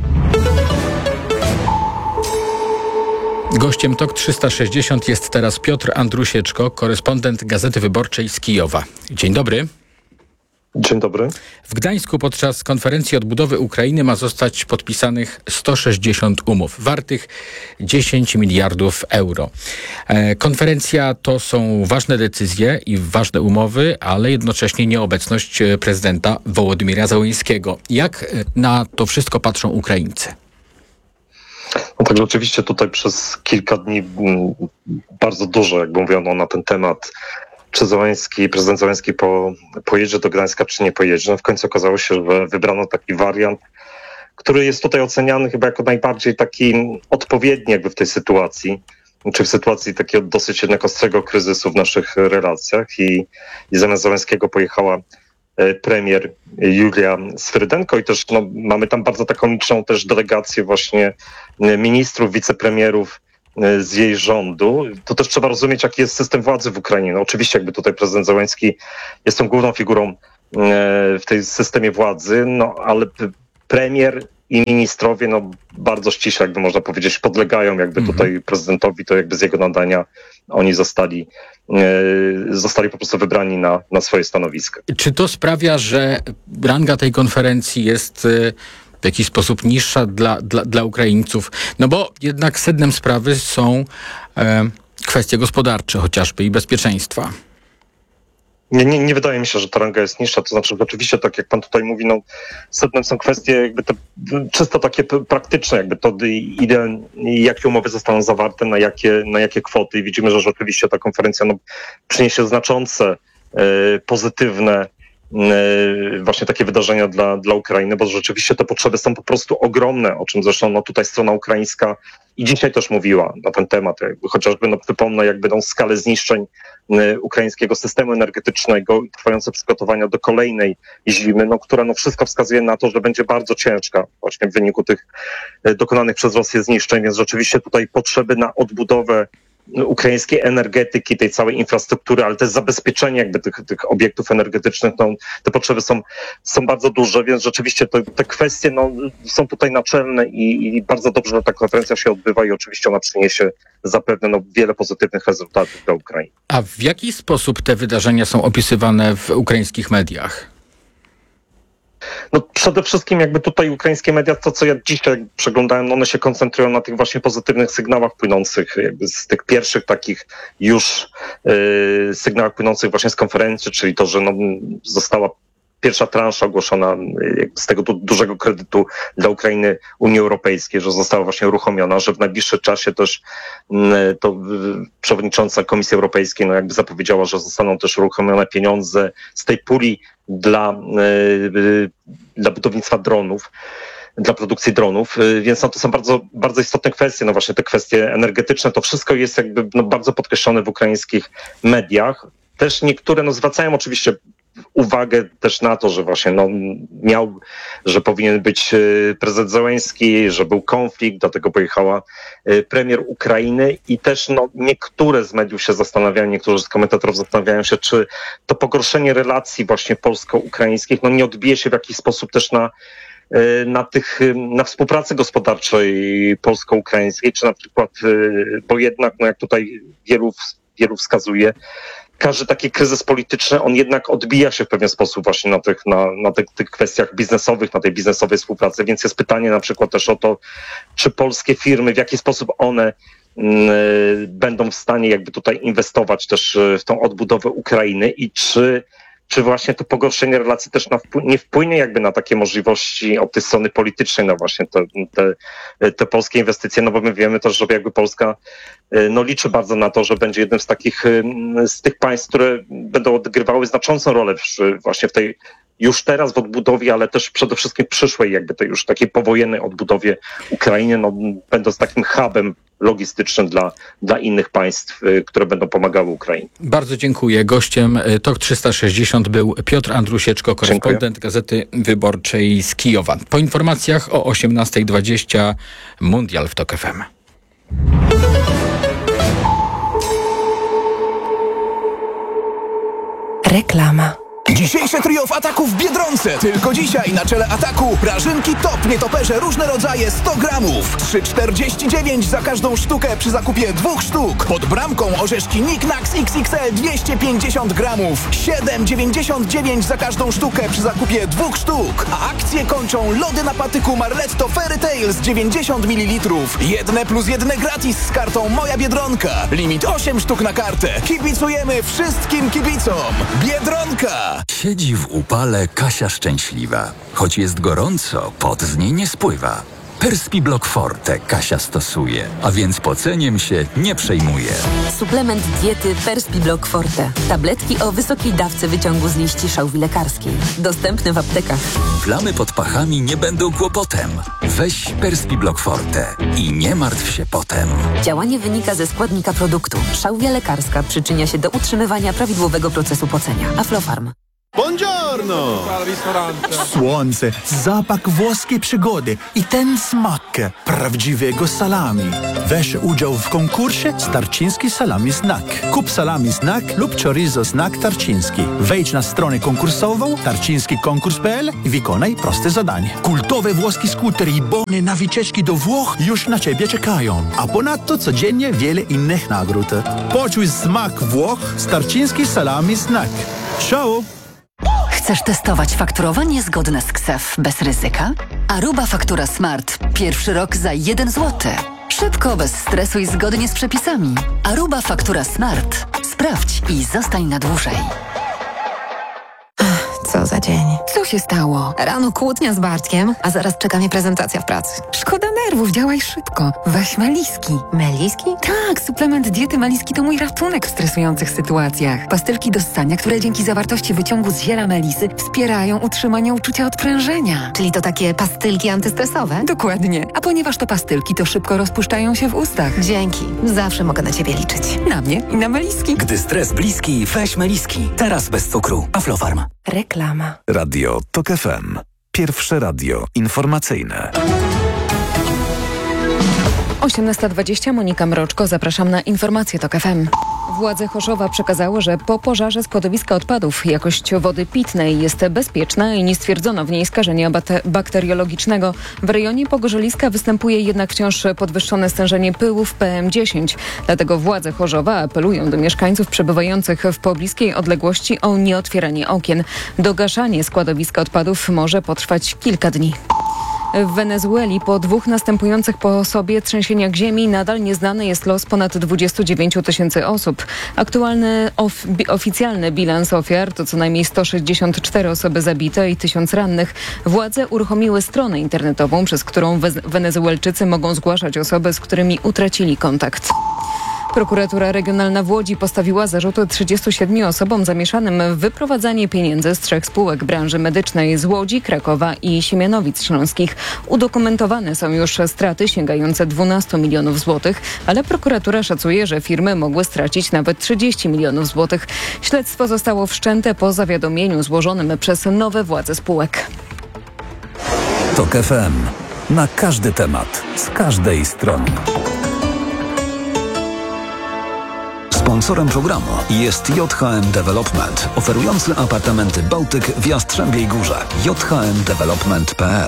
Gościem TOK 360 jest teraz Piotr Andrusieczko, korespondent Gazety Wyborczej z Kijowa. Dzień dobry. Dzień dobry. W Gdańsku podczas konferencji odbudowy Ukrainy ma zostać podpisanych 160 umów wartych 10 miliardów euro. Konferencja to są ważne decyzje i ważne umowy, ale jednocześnie nieobecność prezydenta Wołodymyra Zełenskiego. Jak na to wszystko patrzą Ukraińcy? No tak, rzeczywiście tutaj przez kilka dni bardzo dużo jakby mówiono na ten temat, czy prezydent Zełenski pojedzie do Gdańska, czy nie pojedzie. No w końcu okazało się, że wybrano taki wariant, który jest tutaj oceniany chyba jako najbardziej taki odpowiedni jakby w tej sytuacji, czy w sytuacji takiego dosyć jednak ostrego kryzysu w naszych relacjach i zamiast Zełenskiego pojechała premier Julia Swyrydenko i też mamy tam bardzo taką liczną też delegację właśnie ministrów, wicepremierów z jej rządu. To też trzeba rozumieć, jaki jest system władzy w Ukrainie. No oczywiście jakby tutaj prezydent Zełenski jest tą główną figurą w tej systemie władzy, no ale premier i ministrowie bardzo ściśle, jakby można powiedzieć, podlegają jakby tutaj prezydentowi, to jakby z jego nadania oni zostali po prostu wybrani na swoje stanowiska. Czy to sprawia, że ranga tej konferencji jest w jakiś sposób niższa dla Ukraińców? No bo jednak sednem sprawy są kwestie gospodarcze chociażby i bezpieczeństwa. Nie wydaje mi się, że ta ranga jest niższa, to znaczy oczywiście, tak jak pan tutaj mówi, sednem są kwestie jakby te czysto takie praktyczne, jakby to ile, jakie umowy zostaną zawarte, na jakie kwoty i widzimy, że rzeczywiście ta konferencja przyniesie znaczące, pozytywne właśnie takie wydarzenia dla Ukrainy, bo rzeczywiście te potrzeby są po prostu ogromne, o czym zresztą tutaj strona ukraińska i dzisiaj też mówiła na ten temat. Chociażby przypomnę jakby skalę zniszczeń ukraińskiego systemu energetycznego i trwające przygotowania do kolejnej zimy, która wszystko wskazuje na to, że będzie bardzo ciężka właśnie w wyniku tych dokonanych przez Rosję zniszczeń, więc rzeczywiście tutaj potrzeby na odbudowę ukraińskiej energetyki, tej całej infrastruktury, ale też zabezpieczenie jakby tych obiektów energetycznych, te potrzeby są bardzo duże, więc rzeczywiście te kwestie są tutaj naczelne i bardzo dobrze, że ta konferencja się odbywa i oczywiście ona przyniesie zapewne wiele pozytywnych rezultatów dla Ukrainy. A w jaki sposób te wydarzenia są opisywane w ukraińskich mediach? Przede wszystkim jakby tutaj ukraińskie media, to co ja dzisiaj przeglądałem, one się koncentrują na tych właśnie pozytywnych sygnałach płynących jakby z tych pierwszych takich już sygnałach płynących właśnie z konferencji, czyli to, że została pierwsza transza ogłoszona z tego dużego kredytu dla Ukrainy Unii Europejskiej, że została właśnie uruchomiona, że w najbliższym czasie też to przewodnicząca Komisji Europejskiej jakby zapowiedziała, że zostaną też uruchomione pieniądze z tej puli dla budownictwa dronów, dla produkcji dronów, więc to są bardzo, bardzo istotne kwestie, właśnie te kwestie energetyczne, to wszystko jest jakby bardzo podkreślone w ukraińskich mediach. Też niektóre zwracają oczywiście uwagę też na to, że właśnie że powinien być prezydent Zełenski, że był konflikt, dlatego pojechała premier Ukrainy i też niektóre z mediów się zastanawiają, niektórzy z komentatorów zastanawiają się, czy to pogorszenie relacji właśnie polsko-ukraińskich nie odbije się w jakiś sposób też na współpracy gospodarczej polsko-ukraińskiej, czy na przykład, bo jednak jak tutaj wielu wskazuje, każdy taki kryzys polityczny, on jednak odbija się w pewien sposób właśnie na tych kwestiach biznesowych, na tej biznesowej współpracy, więc jest pytanie na przykład też o to, czy polskie firmy, w jaki sposób one będą w stanie jakby tutaj inwestować też w tą odbudowę Ukrainy i czy właśnie to pogorszenie relacji też nie wpłynie jakby na takie możliwości od tej strony politycznej, właśnie te polskie inwestycje, bo my wiemy też, że jakby Polska liczy bardzo na to, że będzie jednym z tych państw, które będą odgrywały znaczącą rolę właśnie w tej już teraz w odbudowie, ale też przede wszystkim przyszłej jakby tej już takiej powojennej odbudowie Ukrainy, będąc takim hubem logistycznym dla innych państw, które będą pomagały Ukrainie. Bardzo dziękuję. Gościem TOK 360 był Piotr Andrusieczko, korespondent Gazety Wyborczej z Kijowa. Po informacjach o 18:20 Mundial w TOK FM. Reklama. Dzisiejsze trio w Ataku w Biedronce. Tylko dzisiaj na czele Ataku prażynki top nietoperze różne rodzaje 100 gramów. 3,49 za każdą sztukę przy zakupie 2 sztuk. Pod bramką orzeszki Niknax XXL 250 gramów. 7,99 za każdą sztukę przy zakupie 2 sztuk. A akcje kończą lody na patyku Marletto Fairy Tales 90 ml. 1+1 gratis z kartą Moja Biedronka. Limit 8 sztuk na kartę. Kibicujemy wszystkim kibicom. Biedronka! Siedzi w upale Kasia szczęśliwa. Choć jest gorąco, pot z niej nie spływa. Perspiblock Forte Kasia stosuje, a więc poceniem się nie przejmuje. Suplement diety Perspiblock Forte. Tabletki o wysokiej dawce wyciągu z liści szałwi lekarskiej. Dostępne w aptekach. Plamy pod pachami nie będą kłopotem. Weź Perspiblock Forte i nie martw się potem. Działanie wynika ze składnika produktu. Szałwia lekarska przyczynia się do utrzymywania prawidłowego procesu pocenia. Aflofarm. Buongiorno! Słońce, zapach włoskiej przygody i ten smak prawdziwego salami. Weź udział w konkursie Tarczyński Salami Snack. Kup salami snack lub chorizo snack tarczyński. Wejdź na stronę konkursową tarczyńskikonkurs.pl i wykonaj proste zadanie. Kultowe włoskie skutery i bony na wycieczki do Włoch już na Ciebie czekają. A ponadto codziennie wiele innych nagród. Poczuj smak Włoch z Tarczyński Salami Snack. Ciao! Chcesz testować fakturowanie zgodne z KSEF bez ryzyka? Aruba Faktura Smart. Pierwszy rok za 1 zł. Szybko, bez stresu i zgodnie z przepisami. Aruba Faktura Smart. Sprawdź i zostań na dłużej. Co za dzień. Co się stało? Rano kłótnia z Bartkiem, a zaraz czeka mnie prezentacja w pracy. Szkoda nerwów, działaj szybko. Weź Meliski. Meliski? Tak, suplement diety Meliski to mój ratunek w stresujących sytuacjach. Pastylki do ssania, które dzięki zawartości wyciągu z ziela melisy wspierają utrzymanie uczucia odprężenia. Czyli to takie pastylki antystresowe? Dokładnie. A ponieważ to pastylki, to szybko rozpuszczają się w ustach. Dzięki. Zawsze mogę na Ciebie liczyć. Na mnie i na Meliski. Gdy stres bliski, weź Meliski. Teraz bez cukru. Aflofarm. Reklama. Radio TOK FM. Pierwsze radio informacyjne. 18:20, Monika Mroczko, zapraszam na informacje TOK FM. Władze Chorzowa przekazały, że po pożarze składowiska odpadów jakość wody pitnej jest bezpieczna i nie stwierdzono w niej skażenia bakteriologicznego. W rejonie Pogorzeliska występuje jednak wciąż podwyższone stężenie pyłów PM10. Dlatego władze Chorzowa apelują do mieszkańców przebywających w pobliskiej odległości o nieotwieranie okien. Dogaszanie składowiska odpadów może potrwać kilka dni. W Wenezueli po 2 następujących po sobie trzęsieniach ziemi nadal nieznany jest los ponad 29 000 osób. Aktualny oficjalny bilans ofiar to co najmniej 164 osoby zabite i 1000 rannych. Władze uruchomiły stronę internetową, przez którą Wenezuelczycy mogą zgłaszać osoby, z którymi utracili kontakt. Prokuratura Regionalna w Łodzi postawiła zarzuty 37 osobom zamieszanym w wyprowadzanie pieniędzy z 3 spółek branży medycznej z Łodzi, Krakowa i Siemianowic Śląskich. Udokumentowane są już straty sięgające 12 milionów złotych, ale prokuratura szacuje, że firmy mogły stracić nawet 30 milionów złotych. Śledztwo zostało wszczęte po zawiadomieniu złożonym przez nowe władze spółek. TOK FM. Na każdy temat, z każdej strony. Sponsorem programu jest JHM Development, oferujący apartamenty Bałtyk w Jastrzębiej Górze. jhmdevelopment.pl.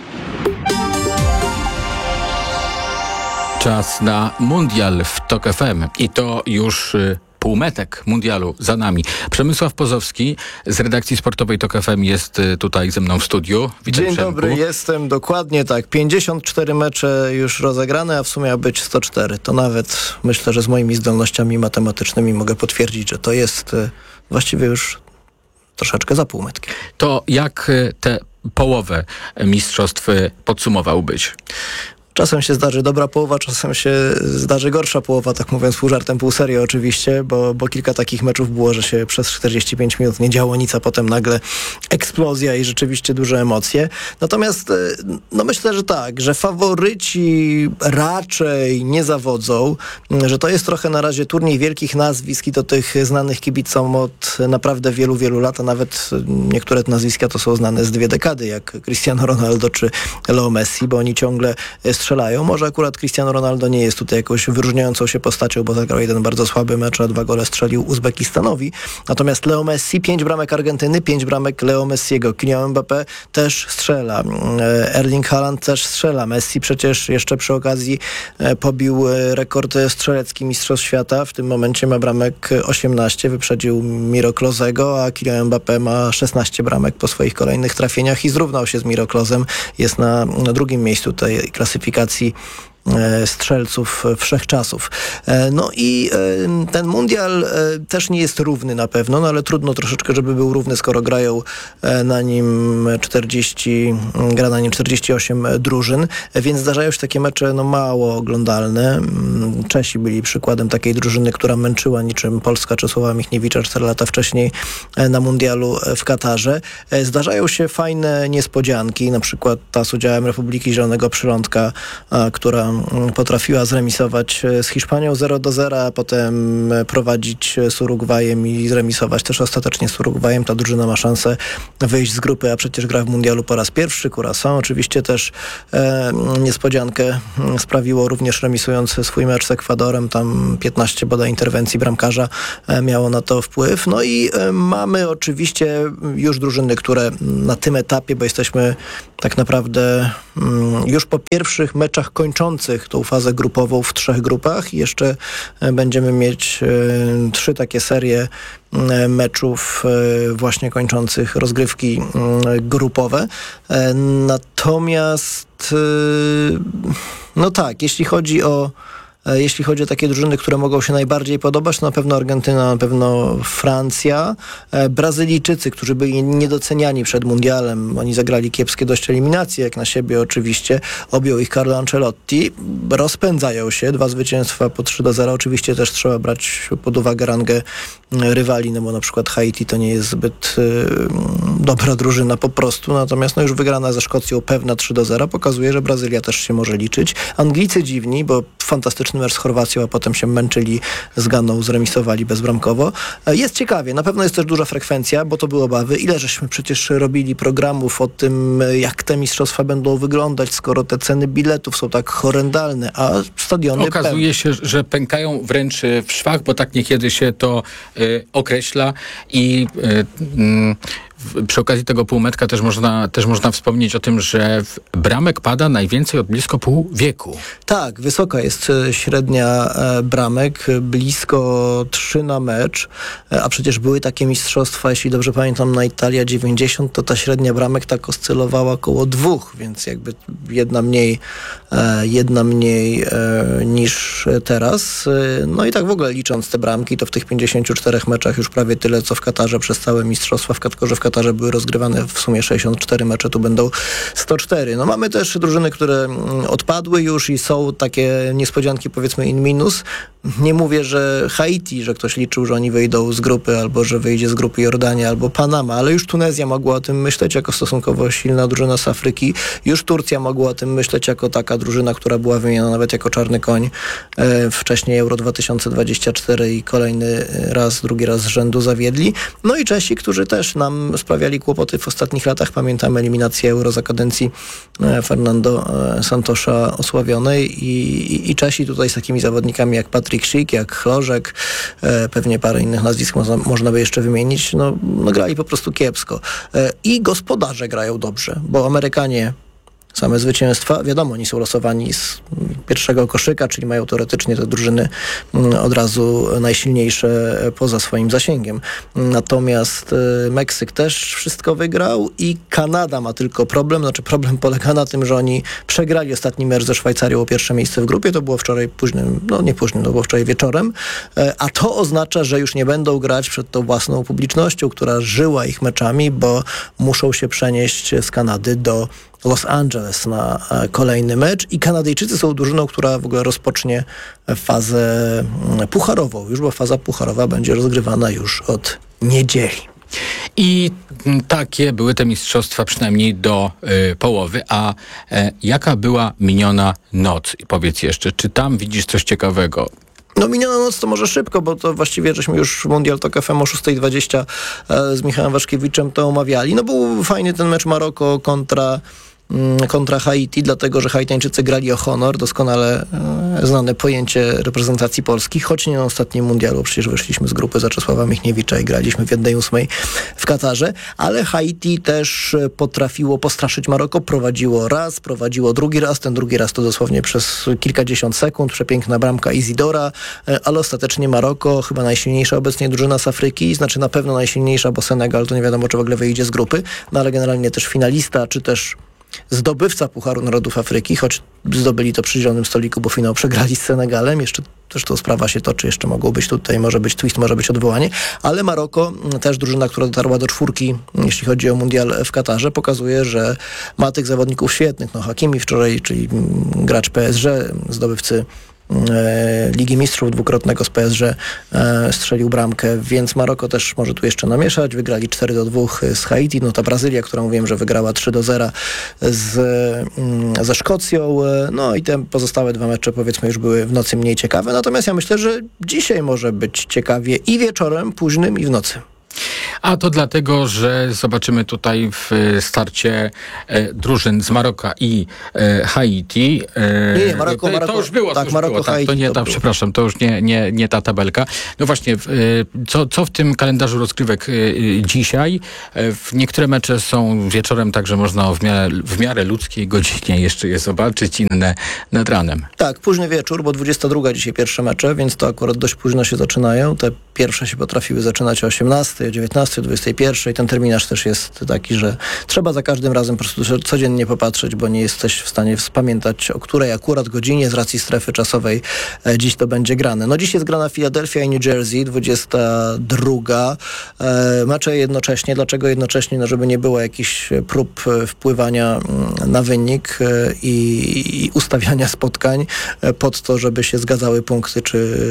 Czas na mundial w TOK FM i to już półmetek mundialu za nami. Przemysław Pozowski z redakcji sportowej TOK FM jest tutaj ze mną w studiu. Witam, Dzień dobry, jestem dokładnie tak. 54 mecze już rozegrane, a w sumie ma być 104. To nawet myślę, że z moimi zdolnościami matematycznymi mogę potwierdzić, że to jest właściwie już troszeczkę za półmetkiem. To jak tę połowę mistrzostw podsumowałbyś? Czasem się zdarzy dobra połowa, czasem się zdarzy gorsza połowa, tak mówiąc pół żartem, pół serio oczywiście, bo kilka takich meczów było, że się przez 45 minut nie działo nic, a potem nagle eksplozja i rzeczywiście duże emocje. Natomiast no myślę, że tak, że faworyci raczej nie zawodzą, że to jest trochę na razie turniej wielkich nazwisk i to tych znanych kibicom od naprawdę wielu, wielu lat, a nawet niektóre nazwiska to są znane z 2 dekady, jak Cristiano Ronaldo czy Leo Messi, bo oni ciągle strzelają. Może akurat Cristiano Ronaldo nie jest tutaj jakąś wyróżniającą się postacią, bo zagrał jeden bardzo słaby mecz, a 2 gole strzelił Uzbekistanowi. Natomiast Leo Messi, 5 bramek Argentyny, 5 bramek Leo Messiego. Kylian Mbappé też strzela. Erling Haaland też strzela. Messi przecież jeszcze przy okazji pobił rekord strzelecki Mistrzostw Świata. W tym momencie ma bramek 18, wyprzedził Miro Klosego, a Kylian Mbappé ma 16 bramek po swoich kolejnych trafieniach i zrównał się z Miro Klosem. Jest na drugim miejscu tej klasyfikacji strzelców wszechczasów. No i ten mundial też nie jest równy na pewno, no ale trudno troszeczkę, żeby był równy, skoro na nim 48 drużyn, więc zdarzają się takie mecze mało oglądalne. Czesi byli przykładem takiej drużyny, która męczyła niczym Polska czy Sława Michniewicza 4 lata wcześniej na mundialu w Katarze. Zdarzają się fajne niespodzianki, na przykład ta z udziałem Republiki Zielonego Przylądka, która potrafiła zremisować z Hiszpanią 0-0, a potem prowadzić z Urugwajem i zremisować też ostatecznie z Urugwajem. Ta drużyna ma szansę wyjść z grupy, a przecież gra w mundialu po raz pierwszy. Curaçao oczywiście też niespodziankę sprawiło, również remisując swój mecz z Ekwadorem. Tam 15 bodaj interwencji bramkarza miało na to wpływ. No i mamy oczywiście już drużyny, które na tym etapie, bo jesteśmy tak naprawdę już po pierwszych meczach kończących tą fazę grupową w 3 grupach. Jeszcze będziemy mieć 3 takie serie meczów właśnie kończących rozgrywki grupowe. Natomiast no tak, jeśli chodzi o takie drużyny, które mogą się najbardziej podobać, to na pewno Argentyna, na pewno Francja. Brazylijczycy, którzy byli niedoceniani przed mundialem, oni zagrali kiepskie dość eliminacje, jak na siebie oczywiście, objął ich Carlo Ancelotti, rozpędzają się, 2 zwycięstwa po 3-0, oczywiście też trzeba brać pod uwagę rangę rywali, no bo na przykład Haiti to nie jest zbyt dobra drużyna po prostu, natomiast już wygrana ze Szkocją pewna 3-0 pokazuje, że Brazylia też się może liczyć. Anglicy dziwni, bo fantastyczny mecz z Chorwacją, a potem się męczyli z Ganą, zremisowali bezbramkowo. Jest ciekawie, na pewno jest też duża frekwencja, bo to były obawy. Ile żeśmy przecież robili programów o tym, jak te mistrzostwa będą wyglądać, skoro te ceny biletów są tak horrendalne, a stadiony okazuje się, że pękają wręcz w szwach, bo tak niekiedy się to określa i przy okazji tego półmetka też można wspomnieć o tym, że bramek pada najwięcej od blisko pół wieku. Tak, wysoka jest średnia bramek, blisko 3 na mecz, a przecież były takie mistrzostwa, jeśli dobrze pamiętam, na Italia 90, to ta średnia bramek tak oscylowała około 2, więc jakby jedna mniej niż teraz. No i tak w ogóle licząc te bramki, to w tych 54 meczach już prawie tyle, co w Katarze przez całe mistrzostwa. W Katarze były rozgrywane w sumie 64 mecze, tu będą 104. No mamy też drużyny, które odpadły już i są takie niespodzianki, powiedzmy in minus. Nie mówię, że Haiti, że ktoś liczył, że oni wyjdą z grupy, albo że wyjdzie z grupy Jordania, albo Panama, ale już Tunezja mogła o tym myśleć jako stosunkowo silna drużyna z Afryki. Już Turcja mogła o tym myśleć jako taka drużyna, która była wymieniona nawet jako czarny koń. Wcześniej Euro 2024 i drugi raz z rzędu zawiedli. No i Czesi, którzy też nam sprawiali kłopoty w ostatnich latach. Pamiętamy eliminację Euro za kadencji Fernando Santosza osławionej i Czesi tutaj z takimi zawodnikami jak Patryk Schick, jak Chlożek, pewnie parę innych nazwisk można by jeszcze wymienić. No grali po prostu kiepsko. I gospodarze grają dobrze, bo Amerykanie same zwycięstwa. Wiadomo, oni są losowani z pierwszego koszyka, czyli mają teoretycznie te drużyny od razu najsilniejsze poza swoim zasięgiem. Natomiast Meksyk też wszystko wygrał i Kanada ma tylko problem. Problem polega na tym, że oni przegrali ostatni mecz ze Szwajcarią o pierwsze miejsce w grupie. To było wczoraj to było wczoraj wieczorem. A to oznacza, że już nie będą grać przed tą własną publicznością, która żyła ich meczami, bo muszą się przenieść z Kanady do Los Angeles na kolejny mecz i Kanadyjczycy są drużyną, która w ogóle rozpocznie fazę pucharową, już bo faza pucharowa będzie rozgrywana już od niedzieli. I takie były te mistrzostwa przynajmniej do połowy. A jaka była miniona noc? I powiedz jeszcze, czy tam widzisz coś ciekawego? No miniona noc to może szybko, bo to właściwie żeśmy już Mundial Tok FM o 6:20 z Michałem Waszkiewiczem to omawiali. No był fajny ten mecz Maroko kontra Haiti, dlatego że Haitańczycy grali o honor, doskonale znane pojęcie reprezentacji Polski, choć nie na ostatnim mundialu, przecież wyszliśmy z grupy za Czesława Michniewicza i graliśmy w 1/8 w Katarze, ale Haiti też potrafiło postraszyć Maroko, prowadziło drugi raz, ten drugi raz to dosłownie przez kilkadziesiąt sekund, przepiękna bramka Isidora, ale ostatecznie Maroko, chyba najsilniejsza obecnie drużyna z Afryki, znaczy na pewno najsilniejsza, bo Senegal to nie wiadomo, czy w ogóle wyjdzie z grupy, no ale generalnie też finalista, czy też zdobywca Pucharu Narodów Afryki, choć zdobyli to przy zielonym stoliku, bo finał przegrali z Senegalem. Jeszcze zresztą sprawa się toczy, jeszcze mogło być tutaj, może być twist, może być odwołanie, ale Maroko, też drużyna, która dotarła do 4, jeśli chodzi o mundial w Katarze, pokazuje, że ma tych zawodników świetnych. No Hakimi wczoraj, czyli gracz PSG, zdobywcy Ligi Mistrzów dwukrotnego z PSG, strzelił bramkę, więc Maroko też może tu jeszcze namieszać. Wygrali 4-2 z Haiti. No ta Brazylia, którą mówiłem, że wygrała 3-0 ze Szkocją. No i te pozostałe 2 mecze, powiedzmy, już były w nocy mniej ciekawe. Natomiast ja myślę, że dzisiaj może być ciekawie i wieczorem, późnym, i w nocy. A to dlatego, że zobaczymy tutaj w starcie drużyn z Maroka i Haiti. Nie, Maroko. To już było. Tak, Maroko, Haiti. To nie ta, przepraszam, to już nie ta tabelka. No właśnie, co w tym kalendarzu rozgrywek dzisiaj? Niektóre mecze są wieczorem, także można w miarę ludzkiej godzinie jeszcze je zobaczyć, inne nad ranem. Tak, późny wieczór, bo 22 dzisiaj pierwsze mecze, więc to akurat dość późno się zaczynają. Te pierwsze się potrafiły zaczynać o 18, 19, 21. Ten terminarz też jest taki, że trzeba za każdym razem po prostu codziennie popatrzeć, bo nie jesteś w stanie spamiętać, o której akurat godzinie z racji strefy czasowej dziś to będzie grane. No dziś jest grana Philadelphia i New Jersey, 22. Mecze jednocześnie. Dlaczego jednocześnie? No żeby nie było jakichś prób wpływania na wynik i ustawiania spotkań pod to, żeby się zgadzały punkty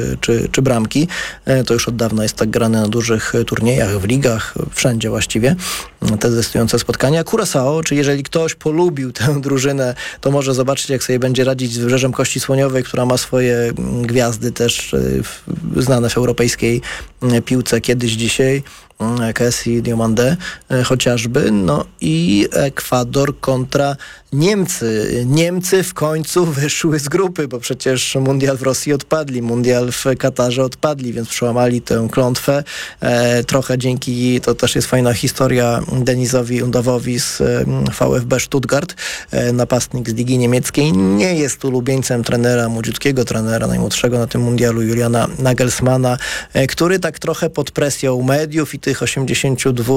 czy bramki. To już od dawna jest tak grane na dużych turniejach, w ligach, wszędzie właściwie, te decydujące spotkania. Curaçao, czy jeżeli ktoś polubił tę drużynę, to może zobaczyć, jak sobie będzie radzić z Wybrzeżem Kości Słoniowej, która ma swoje gwiazdy też znane w europejskiej piłce kiedyś, dzisiaj. Kessie, Diomande chociażby, no i Ekwador kontra Niemcy. Niemcy w końcu wyszły z grupy, bo przecież mundial w Rosji odpadli, mundial w Katarze odpadli, więc przełamali tę klątwę. Trochę dzięki, to też jest fajna historia, Denisowi Undawowi z VfB Stuttgart, napastnik z Ligi Niemieckiej, nie jest ulubieńcem trenera, młodziutkiego trenera, najmłodszego na tym mundialu, Juliana Nagelsmana, który tak trochę pod presją mediów i tych 82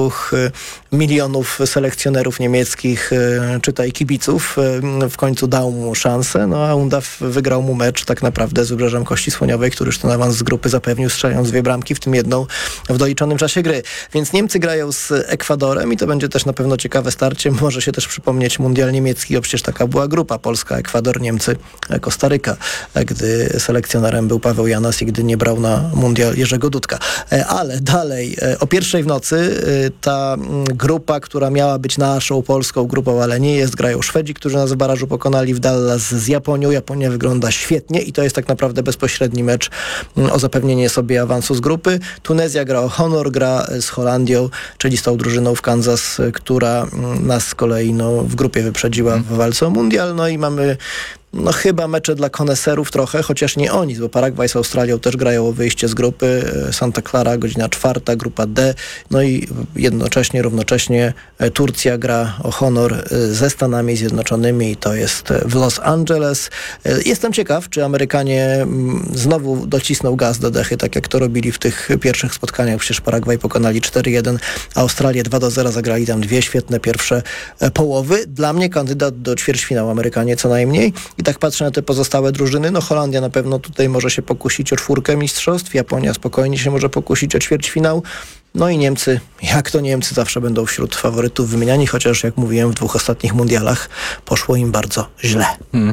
milionów selekcjonerów niemieckich, czytaj kibiców, w końcu dał mu szansę, no a Undaw wygrał mu mecz tak naprawdę z Wybrzeżem Kości Słoniowej, który już ten awans z grupy zapewnił, strzelając 2 bramki, w tym jedną w doliczonym czasie gry. Więc Niemcy grają z Ekwadorem i to będzie też na pewno ciekawe starcie. Może się też przypomnieć mundial niemiecki, bo przecież taka była grupa: Polska, Ekwador, Niemcy, Kostaryka, gdy selekcjonerem był Paweł Janas i gdy nie brał na mundial Jerzego Dudka. Ale dalej, o 1:00 w nocy ta grupa, która miała być naszą polską grupą, ale nie jest, grają Szwedzi, którzy nas w barażu pokonali w Dallas z Japonią. Japonia wygląda świetnie i to jest tak naprawdę bezpośredni mecz o zapewnienie sobie awansu z grupy. Tunezja gra o honor, gra z Holandią, czyli z tą drużyną w Kansas, która nas z kolei w grupie wyprzedziła w walce o mundial. No i mamy chyba mecze dla koneserów trochę, chociaż nie oni, bo Paragwaj z Australią też grają o wyjście z grupy. Santa Clara, godzina 4, grupa D. No i równocześnie Turcja gra o honor ze Stanami Zjednoczonymi i to jest w Los Angeles. Jestem ciekaw, czy Amerykanie znowu docisną gaz do dechy, tak jak to robili w tych pierwszych spotkaniach. Przecież Paragwaj pokonali 4-1, Australię 2-0, zagrali tam 2 świetne pierwsze połowy. Dla mnie kandydat do ćwierćfinału Amerykanie co najmniej. I tak patrzę na te pozostałe drużyny. Holandia na pewno tutaj może się pokusić o 4 mistrzostw. Japonia spokojnie się może pokusić o ćwierćfinał. No i Niemcy, jak to Niemcy, zawsze będą wśród faworytów wymieniani, chociaż jak mówiłem, w 2 ostatnich mundialach poszło im bardzo źle.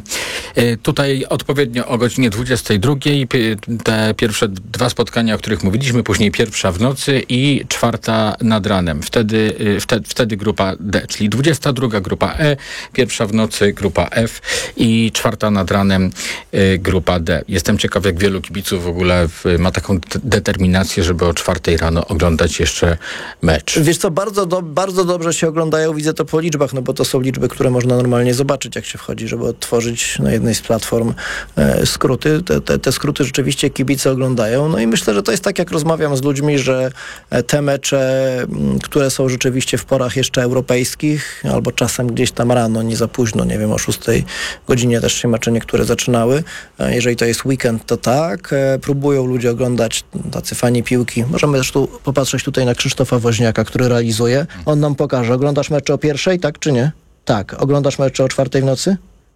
Tutaj odpowiednio o godzinie 22 te pierwsze 2 spotkania, o których mówiliśmy, później 1 w nocy i 4 nad ranem. Wtedy grupa D, czyli 22 grupa E, 1 w nocy grupa F i 4 nad ranem grupa D. Jestem ciekaw, jak wielu kibiców w ogóle ma taką determinację, żeby o 4 rano oglądać jeszcze mecz. Wiesz co, bardzo dobrze się oglądają, widzę to po liczbach, bo to są liczby, które można normalnie zobaczyć, jak się wchodzi, żeby odtworzyć na jednej z platform skróty. Te skróty rzeczywiście kibice oglądają. No i myślę, że to jest tak, jak rozmawiam z ludźmi, że te mecze, które są rzeczywiście w porach jeszcze europejskich, albo czasem gdzieś tam rano, nie za późno, nie wiem, o 6 godzinie też się mecze niektóre zaczynały. Jeżeli to jest weekend, to tak. Próbują ludzie oglądać, tacy fani piłki. Możemy też tu popatrzeć tutaj na Krzysztofa Woźniaka, który realizuje. On nam pokaże. Oglądasz mecze o 1:00, tak czy nie? Tak. Oglądasz mecze o 4 w nocy?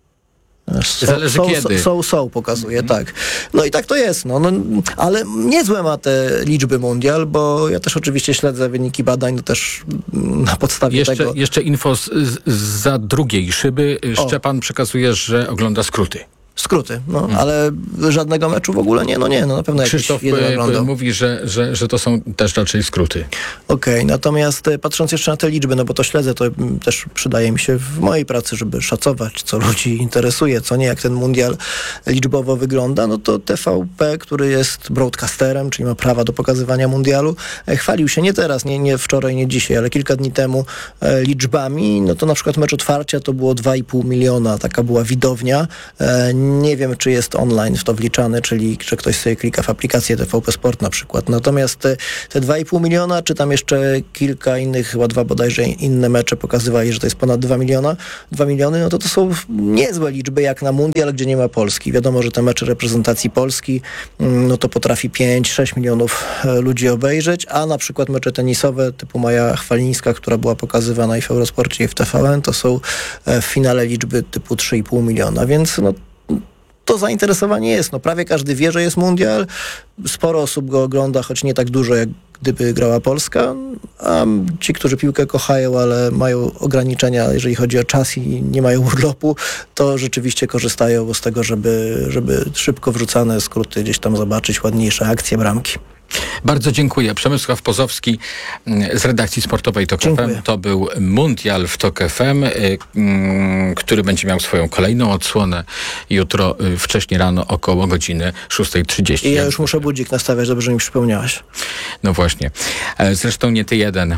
Zależy kiedy. Pokazuje, tak. No i tak to jest, ale niezłe ma te liczby mundial, bo ja też oczywiście śledzę wyniki badań, też na podstawie tego. Jeszcze info za drugiej szyby. Szczepan przekazuje, że ogląda skróty. Skróty, ale żadnego meczu w ogóle nie, na pewno Krzysztof mówi, że to są też raczej skróty. Okej, natomiast patrząc jeszcze na te liczby, bo to śledzę, to też przydaje mi się w mojej pracy, żeby szacować, co ludzi interesuje, co nie, jak ten mundial liczbowo wygląda, to TVP, który jest broadcasterem, czyli ma prawa do pokazywania mundialu, chwalił się nie teraz, nie wczoraj, nie dzisiaj, ale kilka dni temu liczbami, to na przykład mecz otwarcia to było 2,5 miliona, taka była widownia. Nie wiem, czy jest online w to wliczany, czyli że ktoś sobie klika w aplikację TVP Sport na przykład. Natomiast te 2,5 miliona, czy tam jeszcze kilka innych, chyba 2 bodajże inne mecze pokazywali, że to jest ponad 2 miliony, to są niezłe liczby jak na mundial, gdzie nie ma Polski. Wiadomo, że te mecze reprezentacji Polski, to potrafi 5-6 milionów ludzi obejrzeć, a na przykład mecze tenisowe typu Maja Chwalińska, która była pokazywana i w Eurosporcie i w TVN, to są w finale liczby typu 3,5 miliona, więc to zainteresowanie jest. Prawie każdy wie, że jest mundial. Sporo osób go ogląda, choć nie tak dużo, jak gdyby grała Polska. A ci, którzy piłkę kochają, ale mają ograniczenia, jeżeli chodzi o czas i nie mają urlopu, to rzeczywiście korzystają z tego, żeby szybko wrzucane skróty gdzieś tam zobaczyć, ładniejsze akcje, bramki. Bardzo dziękuję. Przemysław Pozowski z redakcji sportowej TOK FM. To był Mundial w TOK FM, który będzie miał swoją kolejną odsłonę jutro wcześnie rano około godziny 6:30. I ja już muszę budzik nastawiać, dobrze, że mi przypomniałaś. No właśnie. Zresztą nie ty jeden.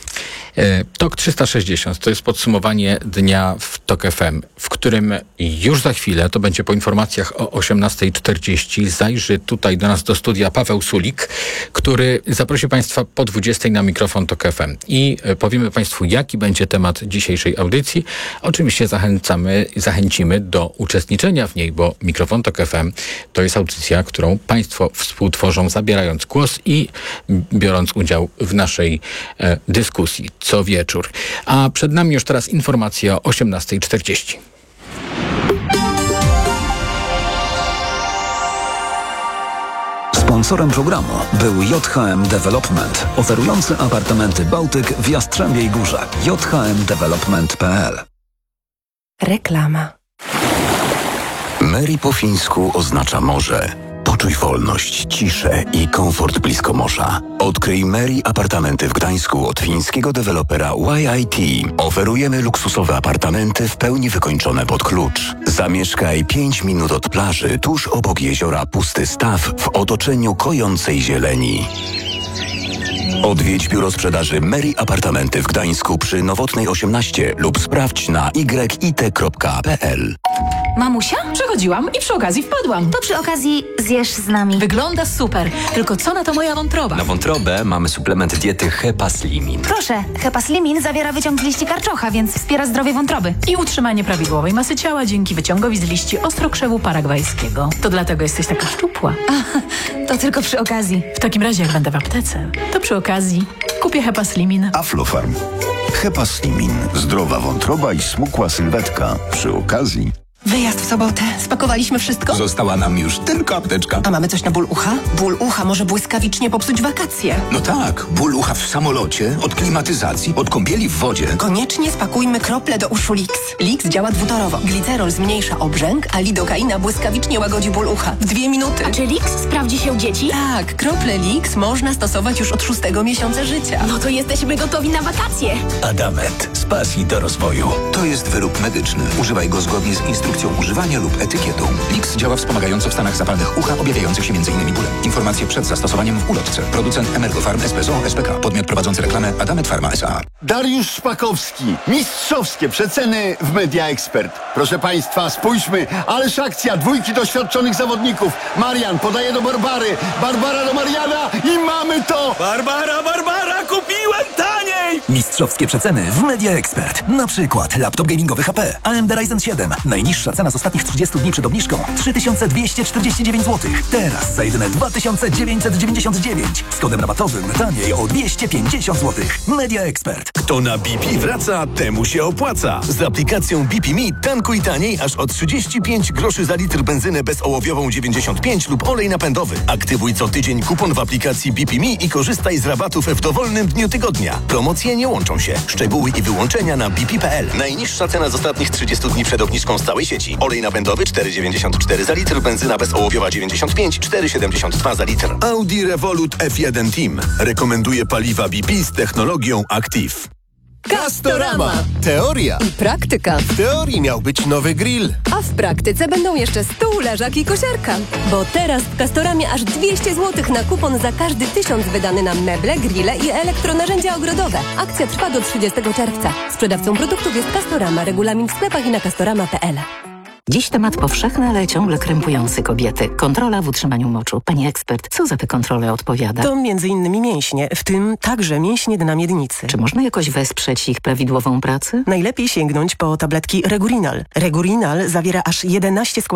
TOK 360 to jest podsumowanie dnia w TOK FM, w którym już za chwilę, to będzie po informacjach o 18:40, zajrzy tutaj do nas do studia Paweł Sulik, który zaprosi Państwa po 20:00 na mikrofon TOK FM i powiemy Państwu, jaki będzie temat dzisiejszej audycji. Oczywiście zachęcimy do uczestniczenia w niej, bo mikrofon TOK FM to jest audycja, którą Państwo współtworzą, zabierając głos i biorąc udział w naszej dyskusji co wieczór. A przed nami już teraz informacja o 18:40. Sponsorem programu był JHM Development, oferujący apartamenty Bałtyk w Jastrzębiej Górze. jhmdevelopment.pl. Reklama. Mary po fińsku oznacza morze. Poczuj wolność, ciszę i komfort blisko morza. Odkryj Mary apartamenty w Gdańsku od fińskiego dewelopera YIT. Oferujemy luksusowe apartamenty w pełni wykończone pod klucz. Zamieszkaj 5 minut od plaży, tuż obok jeziora Pusty Staw w otoczeniu kojącej zieleni. Odwiedź biuro sprzedaży Mary Apartamenty w Gdańsku przy Nowotnej 18 lub sprawdź na yit.pl. Mamusia? Przechodziłam i przy okazji wpadłam. To przy okazji zjesz z nami. Wygląda super. Tylko co na to moja wątroba? Na wątrobę mamy suplement diety Hepaslimin. Proszę, Hepaslimin zawiera wyciąg z liści karczocha, więc wspiera zdrowie wątroby. I utrzymanie prawidłowej masy ciała dzięki wyciągowi z liści ostrokrzewu paragwajskiego. To dlatego jesteś taka szczupła. To tylko przy okazji. W takim razie, jak będę w aptece, to przy okazji kupię Hepaslimin. Aflofarm. Hepaslimin. Zdrowa wątroba i smukła sylwetka. Przy okazji. Wyjazd w sobotę. Spakowaliśmy wszystko? Została nam już tylko apteczka. A mamy coś na ból ucha? Ból ucha może błyskawicznie popsuć wakacje. No tak, ból ucha w samolocie, od klimatyzacji, od kąpieli w wodzie. Koniecznie spakujmy krople do uszu Lix. Lix działa dwutorowo. Glicerol zmniejsza obrzęk, a lidokaina błyskawicznie łagodzi ból ucha. W 2 minuty. A czy Lix sprawdzi się u dzieci? Tak, krople Lix można stosować już od 6 miesiąca życia. No to jesteśmy gotowi na wakacje. Adamet. Z pasji do rozwoju. To jest wyrób medyczny. Używaj go zgodnie z instrukcją używania lub etykietą. Lix działa wspomagająco w stanach zapalnych ucha, objawiających się m.in. bólem. Informacje przed zastosowaniem w ulotce. Producent Emergofarm SPZO SPK. Podmiot prowadzący reklamę Adamet Pharma S.A. Dariusz Szpakowski. Mistrzowskie przeceny w Media Expert. Proszę Państwa, spójrzmy. Ależ akcja. 2 doświadczonych zawodników. Marian podaje do Barbary. Barbara do Mariana i mamy to! Barbara, kupiłem taniej! Mistrzowskie przeceny w Media Expert. Na przykład laptop gamingowy HP AMD Ryzen 7. Najniższa Najniższa cena z ostatnich 30 dni przed obniżką 3249 zł. Teraz za jedyne 2999. Z kodem rabatowym taniej o 250 zł. Media Expert. Kto na BP wraca, temu się opłaca. Z aplikacją BP Me tankuj taniej aż o 35 groszy za litr benzynę bezołowiową 95 lub olej napędowy. Aktywuj co tydzień kupon w aplikacji BP Me i korzystaj z rabatów w dowolnym dniu tygodnia. Promocje nie łączą się. Szczegóły i wyłączenia na bp.pl. Najniższa cena z ostatnich 30 dni przed obniżką z całej sieci. Olej napędowy 4,94 za litr, benzyna bezołowiowa 95, 4,72 za litr. Audi Revolut F1 Team rekomenduje paliwa BP z technologią Active. Castorama. Teoria i praktyka. W teorii miał być nowy grill, A w praktyce będą jeszcze stół, leżak i kosiarka. Bo teraz w Castoramie aż 200 zł na kupon za każdy 1000 wydany na meble, grille i elektronarzędzia ogrodowe. Akcja trwa do 30 czerwca. Sprzedawcą produktów jest Castorama. Regulamin w sklepach i na castorama.pl. Dziś temat powszechny, ale ciągle krępujący kobiety. Kontrola w utrzymaniu moczu. Pani ekspert, co za tę kontrolę odpowiada? To m.in. mięśnie, w tym także mięśnie dna miednicy. Czy można jakoś wesprzeć ich prawidłową pracę? Najlepiej sięgnąć po tabletki Regurinal. Regurinal zawiera aż 11 składników